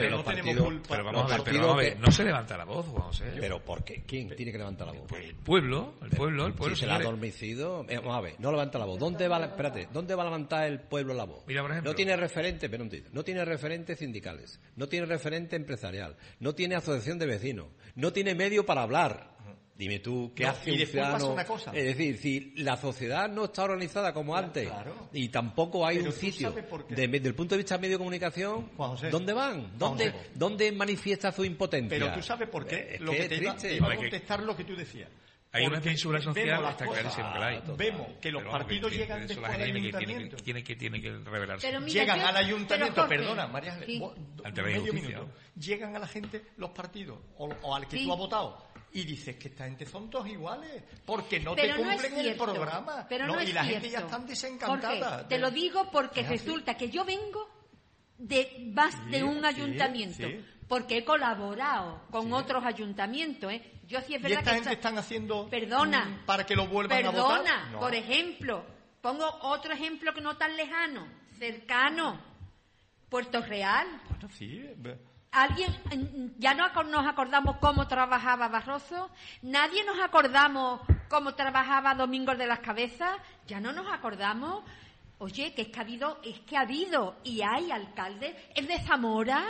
a ver, no se levanta la voz, Juan José. Pero ¿por qué? ¿Quién tiene que levantar la voz? Pues el pueblo. Si se la ha adormecido, vamos a ver, no levanta la voz. ¿Dónde va a levantar el pueblo la voz? Mira, por ejemplo, no tiene referente, no tiene referentes sindicales, no tiene referente empresarial, no tiene asociación de vecinos, no tiene medio para hablar. Dime tú, ¿qué hace un ciudadano? Es decir, si la sociedad no está organizada como antes, claro. Y tampoco hay un sitio, desde el punto de vista de medio de comunicación, ¿dónde van? ¿Dónde manifiesta su impotencia? Pero tú sabes por qué. Lo que te iba a contestar lo que tú decías. Hay una censura social, está clarísimo que la hay. Vemos que los partidos llegan después al ayuntamiento. Tiene que revelarse. Llegan al ayuntamiento, perdona, María, ante la medio minuto. Llegan a la gente los partidos, o al que tú has votado, y dices que esta gente son todos iguales, porque no te cumplen el programa. Y la gente ya está desencantada. Jorge, te lo digo porque resulta que yo vengo de más de un ayuntamiento. Porque he colaborado con otros ayuntamientos, ¿eh? Yo sí es verdad ¿Y esta gente están haciendo perdona para que lo vuelvan a votar? Por ejemplo, pongo otro ejemplo que no tan lejano, cercano, Puerto Real. Bueno, sí. ¿Alguien, ya no nos acordamos cómo trabajaba Barroso? ¿Nadie nos acordamos cómo trabajaba Domingos de las Cabezas? ¿Ya no nos acordamos? Oye, que ha habido y hay alcaldes. El de Zamora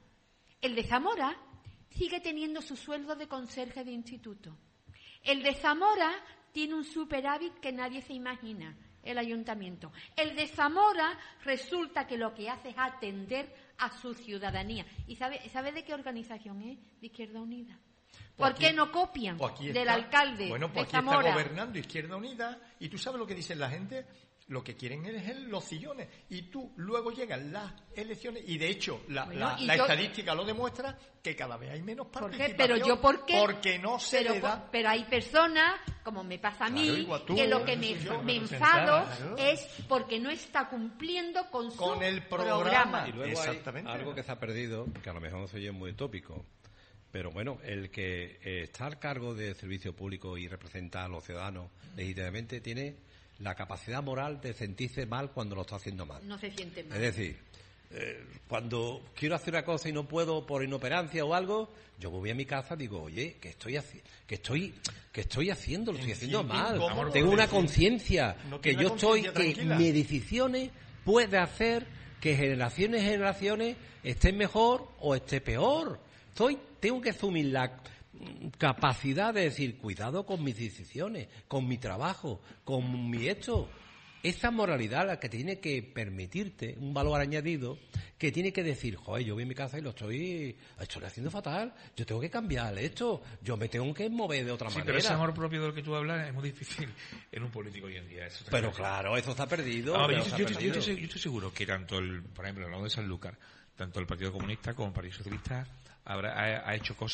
sigue teniendo su sueldo de conserje de instituto. El de Zamora tiene un superávit que nadie se imagina, el ayuntamiento. El de Zamora resulta que lo que hace es atender a su ciudadanía. ¿Y sabe de qué organización es? De Izquierda Unida. ¿Por qué no copian del alcalde Bueno, pues de aquí Zamora? Está gobernando Izquierda Unida y tú sabes lo que dice la gente. Lo que quieren es los sillones. Y tú luego llegan las elecciones y de hecho la estadística lo demuestra que cada vez hay menos participación. ¿Por qué? Porque no se le da. Pero hay personas, como me pasa a mí, que lo que me enfado es porque no está cumpliendo con el programa. Y luego hay algo que se ha perdido, que a lo mejor no soy yo muy utópico. Pero bueno, el que está al cargo de servicio público y representa a los ciudadanos legítimamente tiene la capacidad moral de sentirse mal cuando lo está haciendo mal. No se siente mal. Es decir, cuando quiero hacer una cosa y no puedo por inoperancia o algo, yo voy a mi casa y digo, oye, ¿qué estoy haciendo? Lo estoy haciendo mal. Tengo una conciencia que mis decisiones pueden hacer que generaciones estén mejor o esté peor. Tengo que asumir la capacidad de decir, cuidado con mis decisiones, con mi trabajo, con mi hecho. Esa moralidad la que tiene que permitirte un valor añadido, que tiene que decir, joder, yo voy a mi casa y lo estoy haciendo fatal, yo tengo que cambiar esto, yo me tengo que mover de otra manera. Pero ese amor propio del que tú hablas es muy difícil en un político hoy en día. Pero claro, eso está perdido. Yo estoy seguro que tanto por ejemplo, hablando de Sanlúcar, tanto el Partido Comunista como el Partido Socialista ha hecho cosas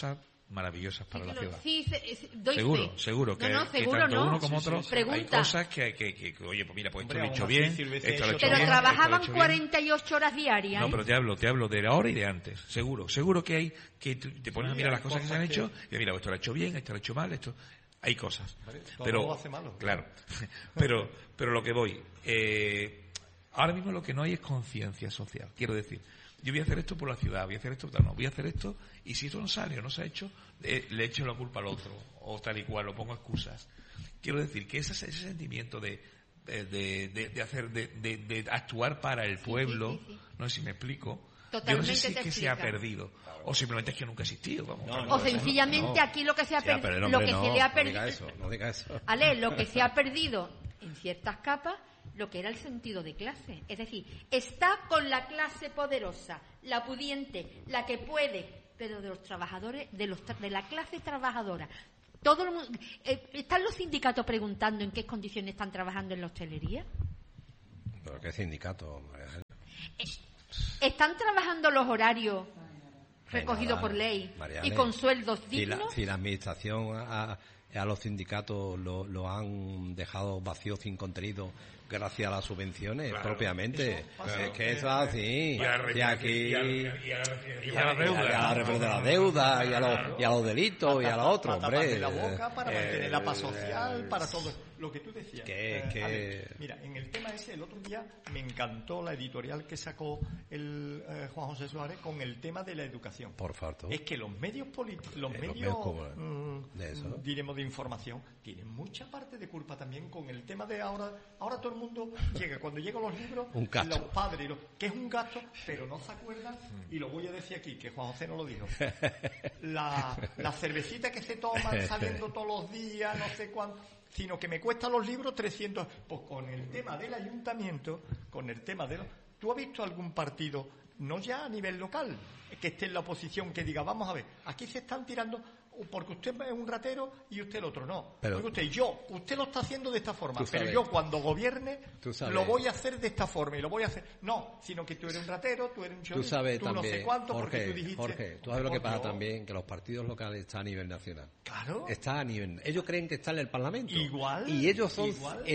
maravillosas para la ciudad. Sí, doy seguro, fe. seguro que, no, que seguro tanto no. uno como otro hay cosas que oye, pues mira, pues esto lo he hecho bien, esto lo he hecho pero bien. trabajaban 48 horas diarias. No, pero te hablo de ahora y de antes. Seguro que hay, que te pones a mirar las cosas que se han hecho y mira, esto lo he hecho bien, esto lo he hecho mal, esto... Hay cosas. Pero, hace malo. Claro. pero lo que voy, ahora mismo lo que no hay es conciencia social. Quiero decir, yo voy a hacer esto por la ciudad, voy a hacer esto, voy a hacer esto, y si esto no sale o no se ha hecho, le echo la culpa al otro, o tal y cual, o pongo excusas. Quiero decir que ese sentimiento de actuar para el pueblo, sí. No sé si me explico. Totalmente. Yo no sé si es que se ha perdido, o simplemente es que nunca ha existido. Vamos, o sencillamente aquí lo que se ha perdido, lo que se le ha perdido, no diga eso. Ale, lo que se ha perdido en ciertas capas, lo que era el sentido de clase. Es decir, está con la clase poderosa, la pudiente, la que puede, pero de los trabajadores, de la clase trabajadora. Todo el mundo, ¿están los sindicatos preguntando en qué condiciones están trabajando en la hostelería? ¿Pero qué sindicato? ¿Están trabajando los horarios recogidos por ley y con sueldos dignos? Si la administración a los sindicatos lo han dejado vacío sin contenido gracias a las subvenciones, claro, propiamente. Es que eso es así. Y aquí... Y a la deuda, y a los delitos, y a los otros, hombre. La boca para mantener la paz social, para todo. Lo que tú decías. Mira, en el tema ese, el otro día me encantó la editorial que sacó el Juan José Suárez con el tema de la educación. Por favor. Es que los medios diremos de información tienen mucha parte de culpa también con el tema de ahora todo el mundo llega, cuando llegan los libros, los padres, que es un gasto, pero no se acuerdan, y lo voy a decir aquí, que Juan José no lo dijo. La cervecita que se toman saliendo todos los días, no sé cuánto, sino que me cuestan los libros 300. Pues con el tema del ayuntamiento, ¿tú has visto algún partido, no ya a nivel local, que esté en la oposición, que diga, vamos a ver, aquí se están tirando porque usted es un ratero y usted el otro no? Pero, porque usted lo está haciendo de esta forma, pero yo cuando gobierne lo voy a hacer de esta forma y lo voy a hacer. No, sino que tú eres un ratero, tú eres un chorizo, tú también, no sé cuánto, porque tú dijiste... Jorge, tú sabes lo que pasa también, que los partidos locales están a nivel nacional. Claro. Está a nivel... Ellos creen que están en el Parlamento. Igual. Y ellos son...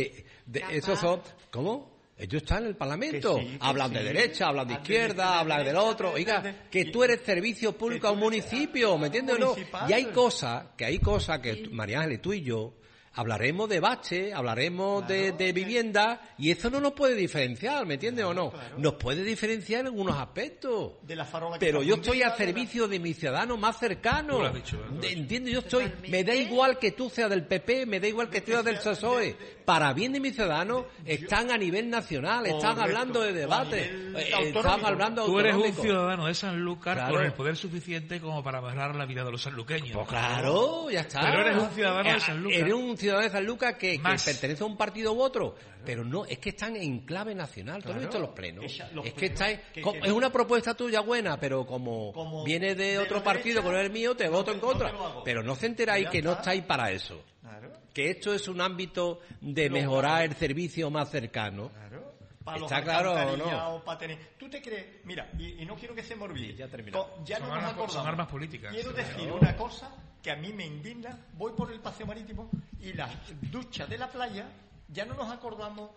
esos son... ¿Cómo? Ellos están en el Parlamento, hablan de derecha, hablan de izquierda, hablan del otro. Oiga, que tú eres servicio público a un municipio, ¿me entiendes o no? Y hay cosas que María Ángeles, tú y yo hablaremos de bache, hablaremos de vivienda, y eso no nos puede diferenciar, ¿me entiendes o no? Claro. Nos puede diferenciar en algunos aspectos. De la farola que pero yo estoy al servicio de mis ciudadanos más cercanos. ¿Entiendes? Yo estoy, me da igual que tú seas del PP, me da igual que tú seas del PSOE. Para bien de mis ciudadanos, están a nivel nacional, están hablando de debate, están hablando Tú eres un ciudadano de Sanlúcar con el poder suficiente como para mejorar la vida de los sanluqueños. Pues claro, ya está. Pero eres un ciudadano de Sanlúcar. Eres un ciudadano de Sanlúcar que pertenece a un partido u otro, pero no, es que están en clave nacional. ¿Tú has visto los plenos? Es que estáis, es una propuesta tuya buena, pero como viene de otro partido, con el mío, te voto en contra. Pero no se enteráis que no estáis para eso. Que esto es un ámbito de mejorar el servicio más cercano. ¿Está claro o no? ¿Tú te crees? Mira, y no quiero que se me olvide. Ya no nos acordamos. Son armas políticas. Quiero decir una cosa que a mí me indigna. Voy por el paseo marítimo y las duchas de la playa, ya no nos acordamos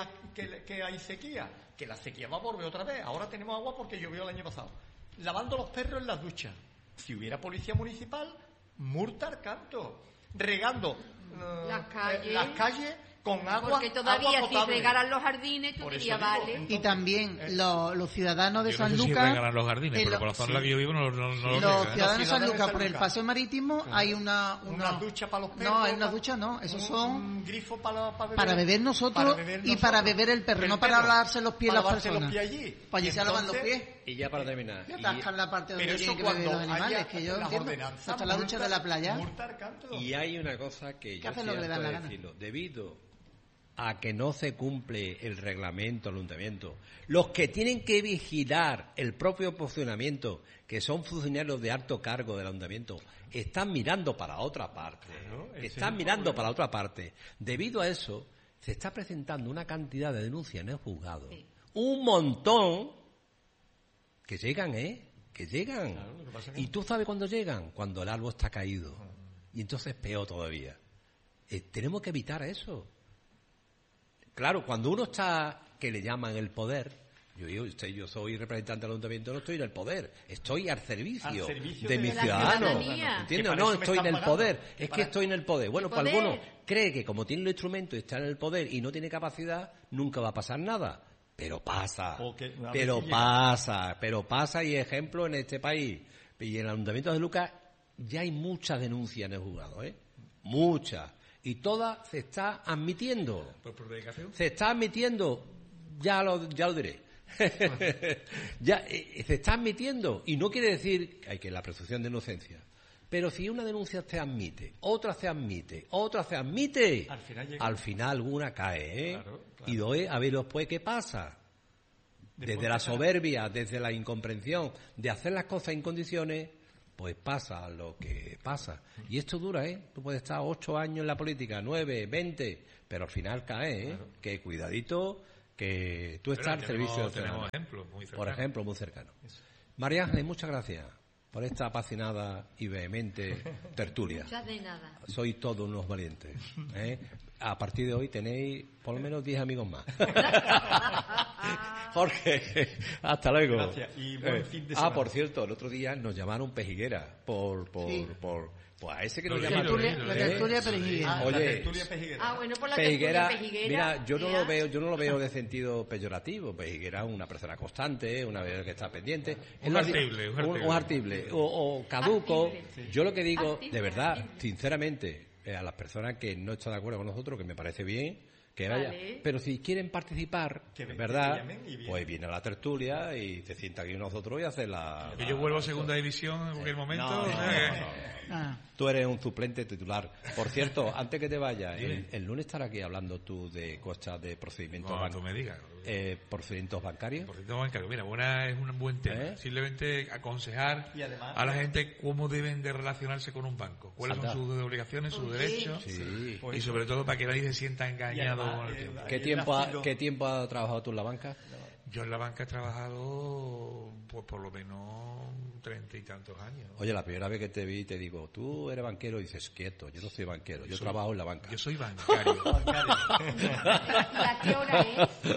que hay sequía. Que la sequía va a volver otra vez. Ahora tenemos agua porque llovió el año pasado. Lavando los perros en las duchas. Si hubiera policía municipal, multa al canto. Regando las calles con agua. Porque todavía agua si regaran los jardines, tú dirías, vale. Entonces, y también los ciudadanos de Sanlúcar. No sé si regalan los jardines, pero por la zona en la que yo vivo no lo los ciudadanos de Sanlúcar, por el paseo marítimo, hay una ducha para los perros. No, hay una ducha, no. Esos son un grifo para beber nosotros y para beber el perro, no para lavarse los pies las personas. Los pies allí. Para allí se lavan los pies. Y ya para terminar. Y atascan la parte donde tienen que beber los animales, que yo entiendo. Hasta la ducha de la playa. Y hay una cosa que yo siento decirlo. Debido a que no se cumple el reglamento del ayuntamiento, los que tienen que vigilar el propio funcionamiento, que son funcionarios de alto cargo del ayuntamiento, están mirando para otra parte. Para otra parte. Debido a eso, se está presentando una cantidad de denuncias en el juzgado. Un montón que llegan, que llegan. Claro, ¿y tú sabes cuándo llegan? Cuando el árbol está caído. Y entonces peor todavía. Tenemos que evitar eso. Claro, cuando uno está, que le llaman el poder, yo soy representante del ayuntamiento, no estoy en el poder, estoy al servicio de mis ciudadanos. ¿Entiendes? No estoy en el poder, es que estoy en el poder. Bueno, pues alguno cree que como tiene el instrumento y está en el poder y no tiene capacidad, nunca va a pasar nada. Pero pasa, y ejemplo en este país. Y en el ayuntamiento de Lucas ya hay muchas denuncias en el juzgado, muchas. Y todas se está admitiendo. ¿Por predicación? Se está admitiendo, ya lo diré. Ya se está admitiendo. Y no quiere decir que hay que la presunción de inocencia. Pero si una denuncia se admite, otra se admite, al final alguna cae, Claro. Y a ver después qué pasa. Desde la soberbia, desde la incomprensión de hacer las cosas en condiciones, pues pasa lo que pasa. Y esto dura, Tú puedes estar 8 años en la política, 9, 20, pero al final cae, Claro. Que cuidadito, que tú estás al servicio del ciudadano. Tenemos ejemplos muy cercanos. Por ejemplo, muy cercanos. María Ángeles, muchas gracias por esta apasionada y vehemente tertulia. Muchas de nada. Sois todos unos valientes. A partir de hoy tenéis por lo menos 10 amigos más. Jorge, hasta luego. Gracias. Y buen fin de semana. Por cierto, el otro día nos llamaron Pejiguera por pues a ese que nos llaman. La tertulia Pejiguera. Oye, la tertulia Pejiguera. Bueno, por la Pejiguera, Pejiguera. Mira, yo no lo veo de sentido peyorativo. Pejiguera es una persona constante, una vez que está pendiente. Un artible. O caduco. Sí. Yo lo que digo, de verdad, sinceramente, a las personas que no están de acuerdo con nosotros, que me parece bien, que vaya. Pero si quieren participar, ¿verdad? Pues viene a la tertulia y se sienta aquí nosotros y hace la... Que yo vuelvo a segunda división en cualquier momento. Tú eres un suplente titular. Por cierto, antes que te vayas, el lunes estarás aquí hablando tú de cosas de procedimientos bancarios. No, tú me digas. ¿Procedimientos bancarios? Procedimientos bancarios. Mira, es un buen tema. Simplemente aconsejar a la gente cómo deben de relacionarse con un banco. ¿Cuáles son sus obligaciones, sus derechos? Sí. Y sobre todo para que nadie se sienta engañado. ¿Qué tiempo has trabajado tú en la banca? Yo en la banca he trabajado pues por lo menos 30 y tantos años. Oye, la primera vez que te vi te digo, tú eres banquero, y dices, quieto, yo no soy banquero, yo trabajo en la banca. Yo soy bancario. ¿Y a qué hora es?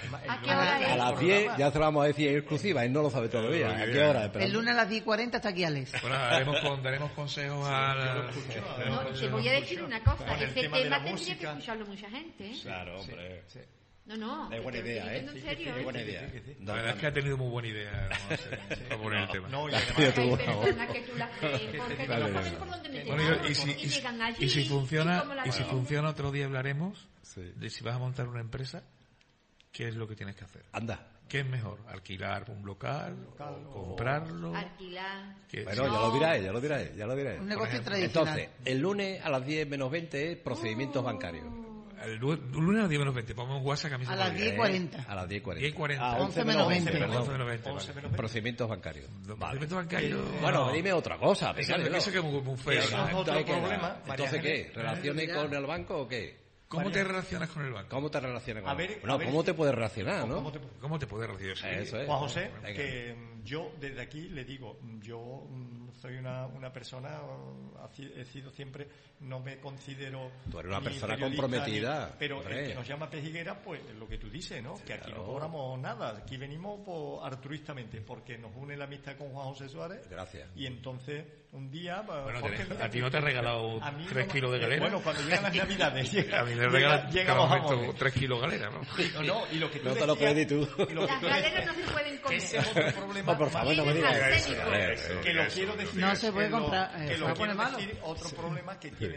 A las 10, ya se lo vamos a decir en exclusiva, él no lo sabe todavía. ¿A qué hora? El lunes a las 10:40 está aquí Alex. Bueno, daremos consejos a... Te voy a decir una cosa, ese tema tendría que escucharlo mucha gente. Claro, hombre. No. Es buena idea, ¿En serio? Es buena idea. La verdad es que ha tenido muy buena idea para poner el tema. No, y además hay personas que tú las crees, porque no saben por dónde meter. Y si funciona, otro día hablaremos de si vas a montar una empresa, ¿qué es lo que tienes que hacer? Anda. ¿Qué es mejor? ¿Alquilar un local? ¿Comprarlo? Alquilar. Bueno, ya lo diré. Un negocio tradicional. Entonces, el lunes a las 10 menos 20, procedimientos bancarios. El lunes a las 10 menos 20, ponemos WhatsApp a las 10:40. A las 10:40. A 11 menos 20. Procedimientos bancarios. Procedimientos bancarios. Bueno, dime otra cosa. Eso que es muy feo. Entonces, ¿qué? ¿Relaciones con el banco o qué? ¿Cómo te relacionas con el banco? ¿Cómo te relacionas con el banco? No, ¿cómo te puedes relacionar, no? ¿Cómo te puedes relacionar? Eso es. Juan José, que yo desde aquí le digo, yo soy una persona, he sido siempre, no me considero... Tú eres una persona comprometida. Pero el que nos llama Pejiguera, pues lo que tú dices, ¿no? Que aquí no cobramos nada, aquí venimos altruistamente, porque nos une la amistad con Juan José Suárez. Gracias. Y entonces, un día... Bueno, a ti no te ha regalado 3 kilos de galera. Bueno, cuando llegan las Navidades... A mí le regalan cada momento 3 kilos de galera, ¿no? No, y lo que tú no te lo crees ni tú. Las galeras no se pueden comer. Ese es otro problema. Por favor, no me digas eso. Que lo quiero decir. No se puede comprar. Que lo quiero decir, otro problema que tiene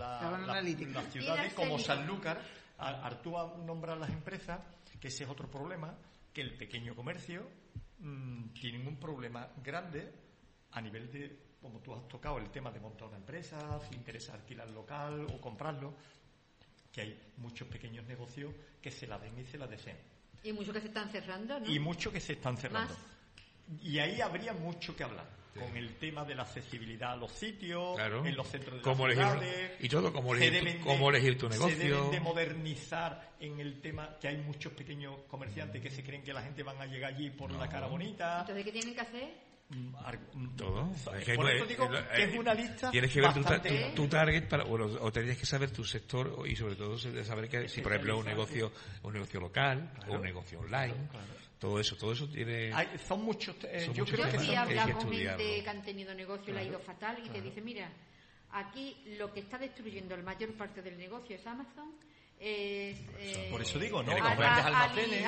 las ciudades como Sanlúcar, Artúa nombra las empresas, que ese es otro problema, que el pequeño comercio tiene un problema grande a nivel de, como tú has tocado, el tema de montar una empresa, si interesa alquilar local o comprarlo, que hay muchos pequeños negocios que se la den y se la deseen. Y muchos que se están cerrando, ¿no? Y muchos que se están cerrando. Más. Y ahí habría mucho que hablar. Con el tema de la accesibilidad a los sitios, claro, en los centros de las ciudades. Y todo, cómo elegir tu negocio. Se deben de modernizar en el tema que hay muchos pequeños comerciantes que se creen que la gente van a llegar allí por la cara bonita. Entonces, ¿qué tienen que hacer? todo. Por eso digo que es una lista. Tienes que ver tu target o tendrías que saber tu sector y sobre todo saber que si por ejemplo es un negocio local o un negocio online. Todo eso tiene. Son muchos. Yo creo que sí habla con gente que han tenido negocio y le ha ido fatal y te dice, mira, aquí lo que está destruyendo la mayor parte del negocio es Amazon. Por eso digo, ¿no? Los grandes almacenes.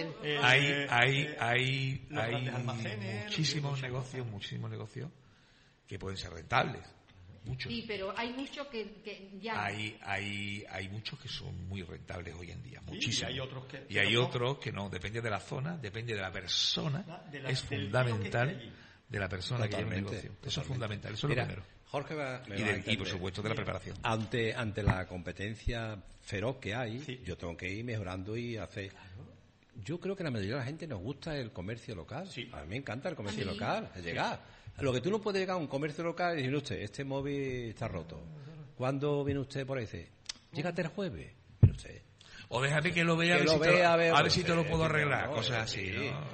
Hay muchísimos negocios que pueden ser rentables. Muchos. Sí, pero hay muchos que ya. Hay muchos que son muy rentables hoy en día, muchísimos. Y hay otros que no, depende de la zona, depende de la persona. Es fundamental de la persona que lleva el negocio. Eso es fundamental, eso es lo primero. Jorge y por supuesto de la preparación. Ante la competencia feroz que hay, yo tengo que ir mejorando y hacer. Yo creo que la mayoría de la gente nos gusta el comercio local. A mí me encanta el comercio local, es llegar. Lo que tú no puedes llegar a un comercio local y decir, usted, este móvil está roto. ¿Cuándo viene usted por ahí? Llégate el jueves. Viene usted. O déjame que lo vea, a ver si te lo puedo arreglar, cosas así, ¿no?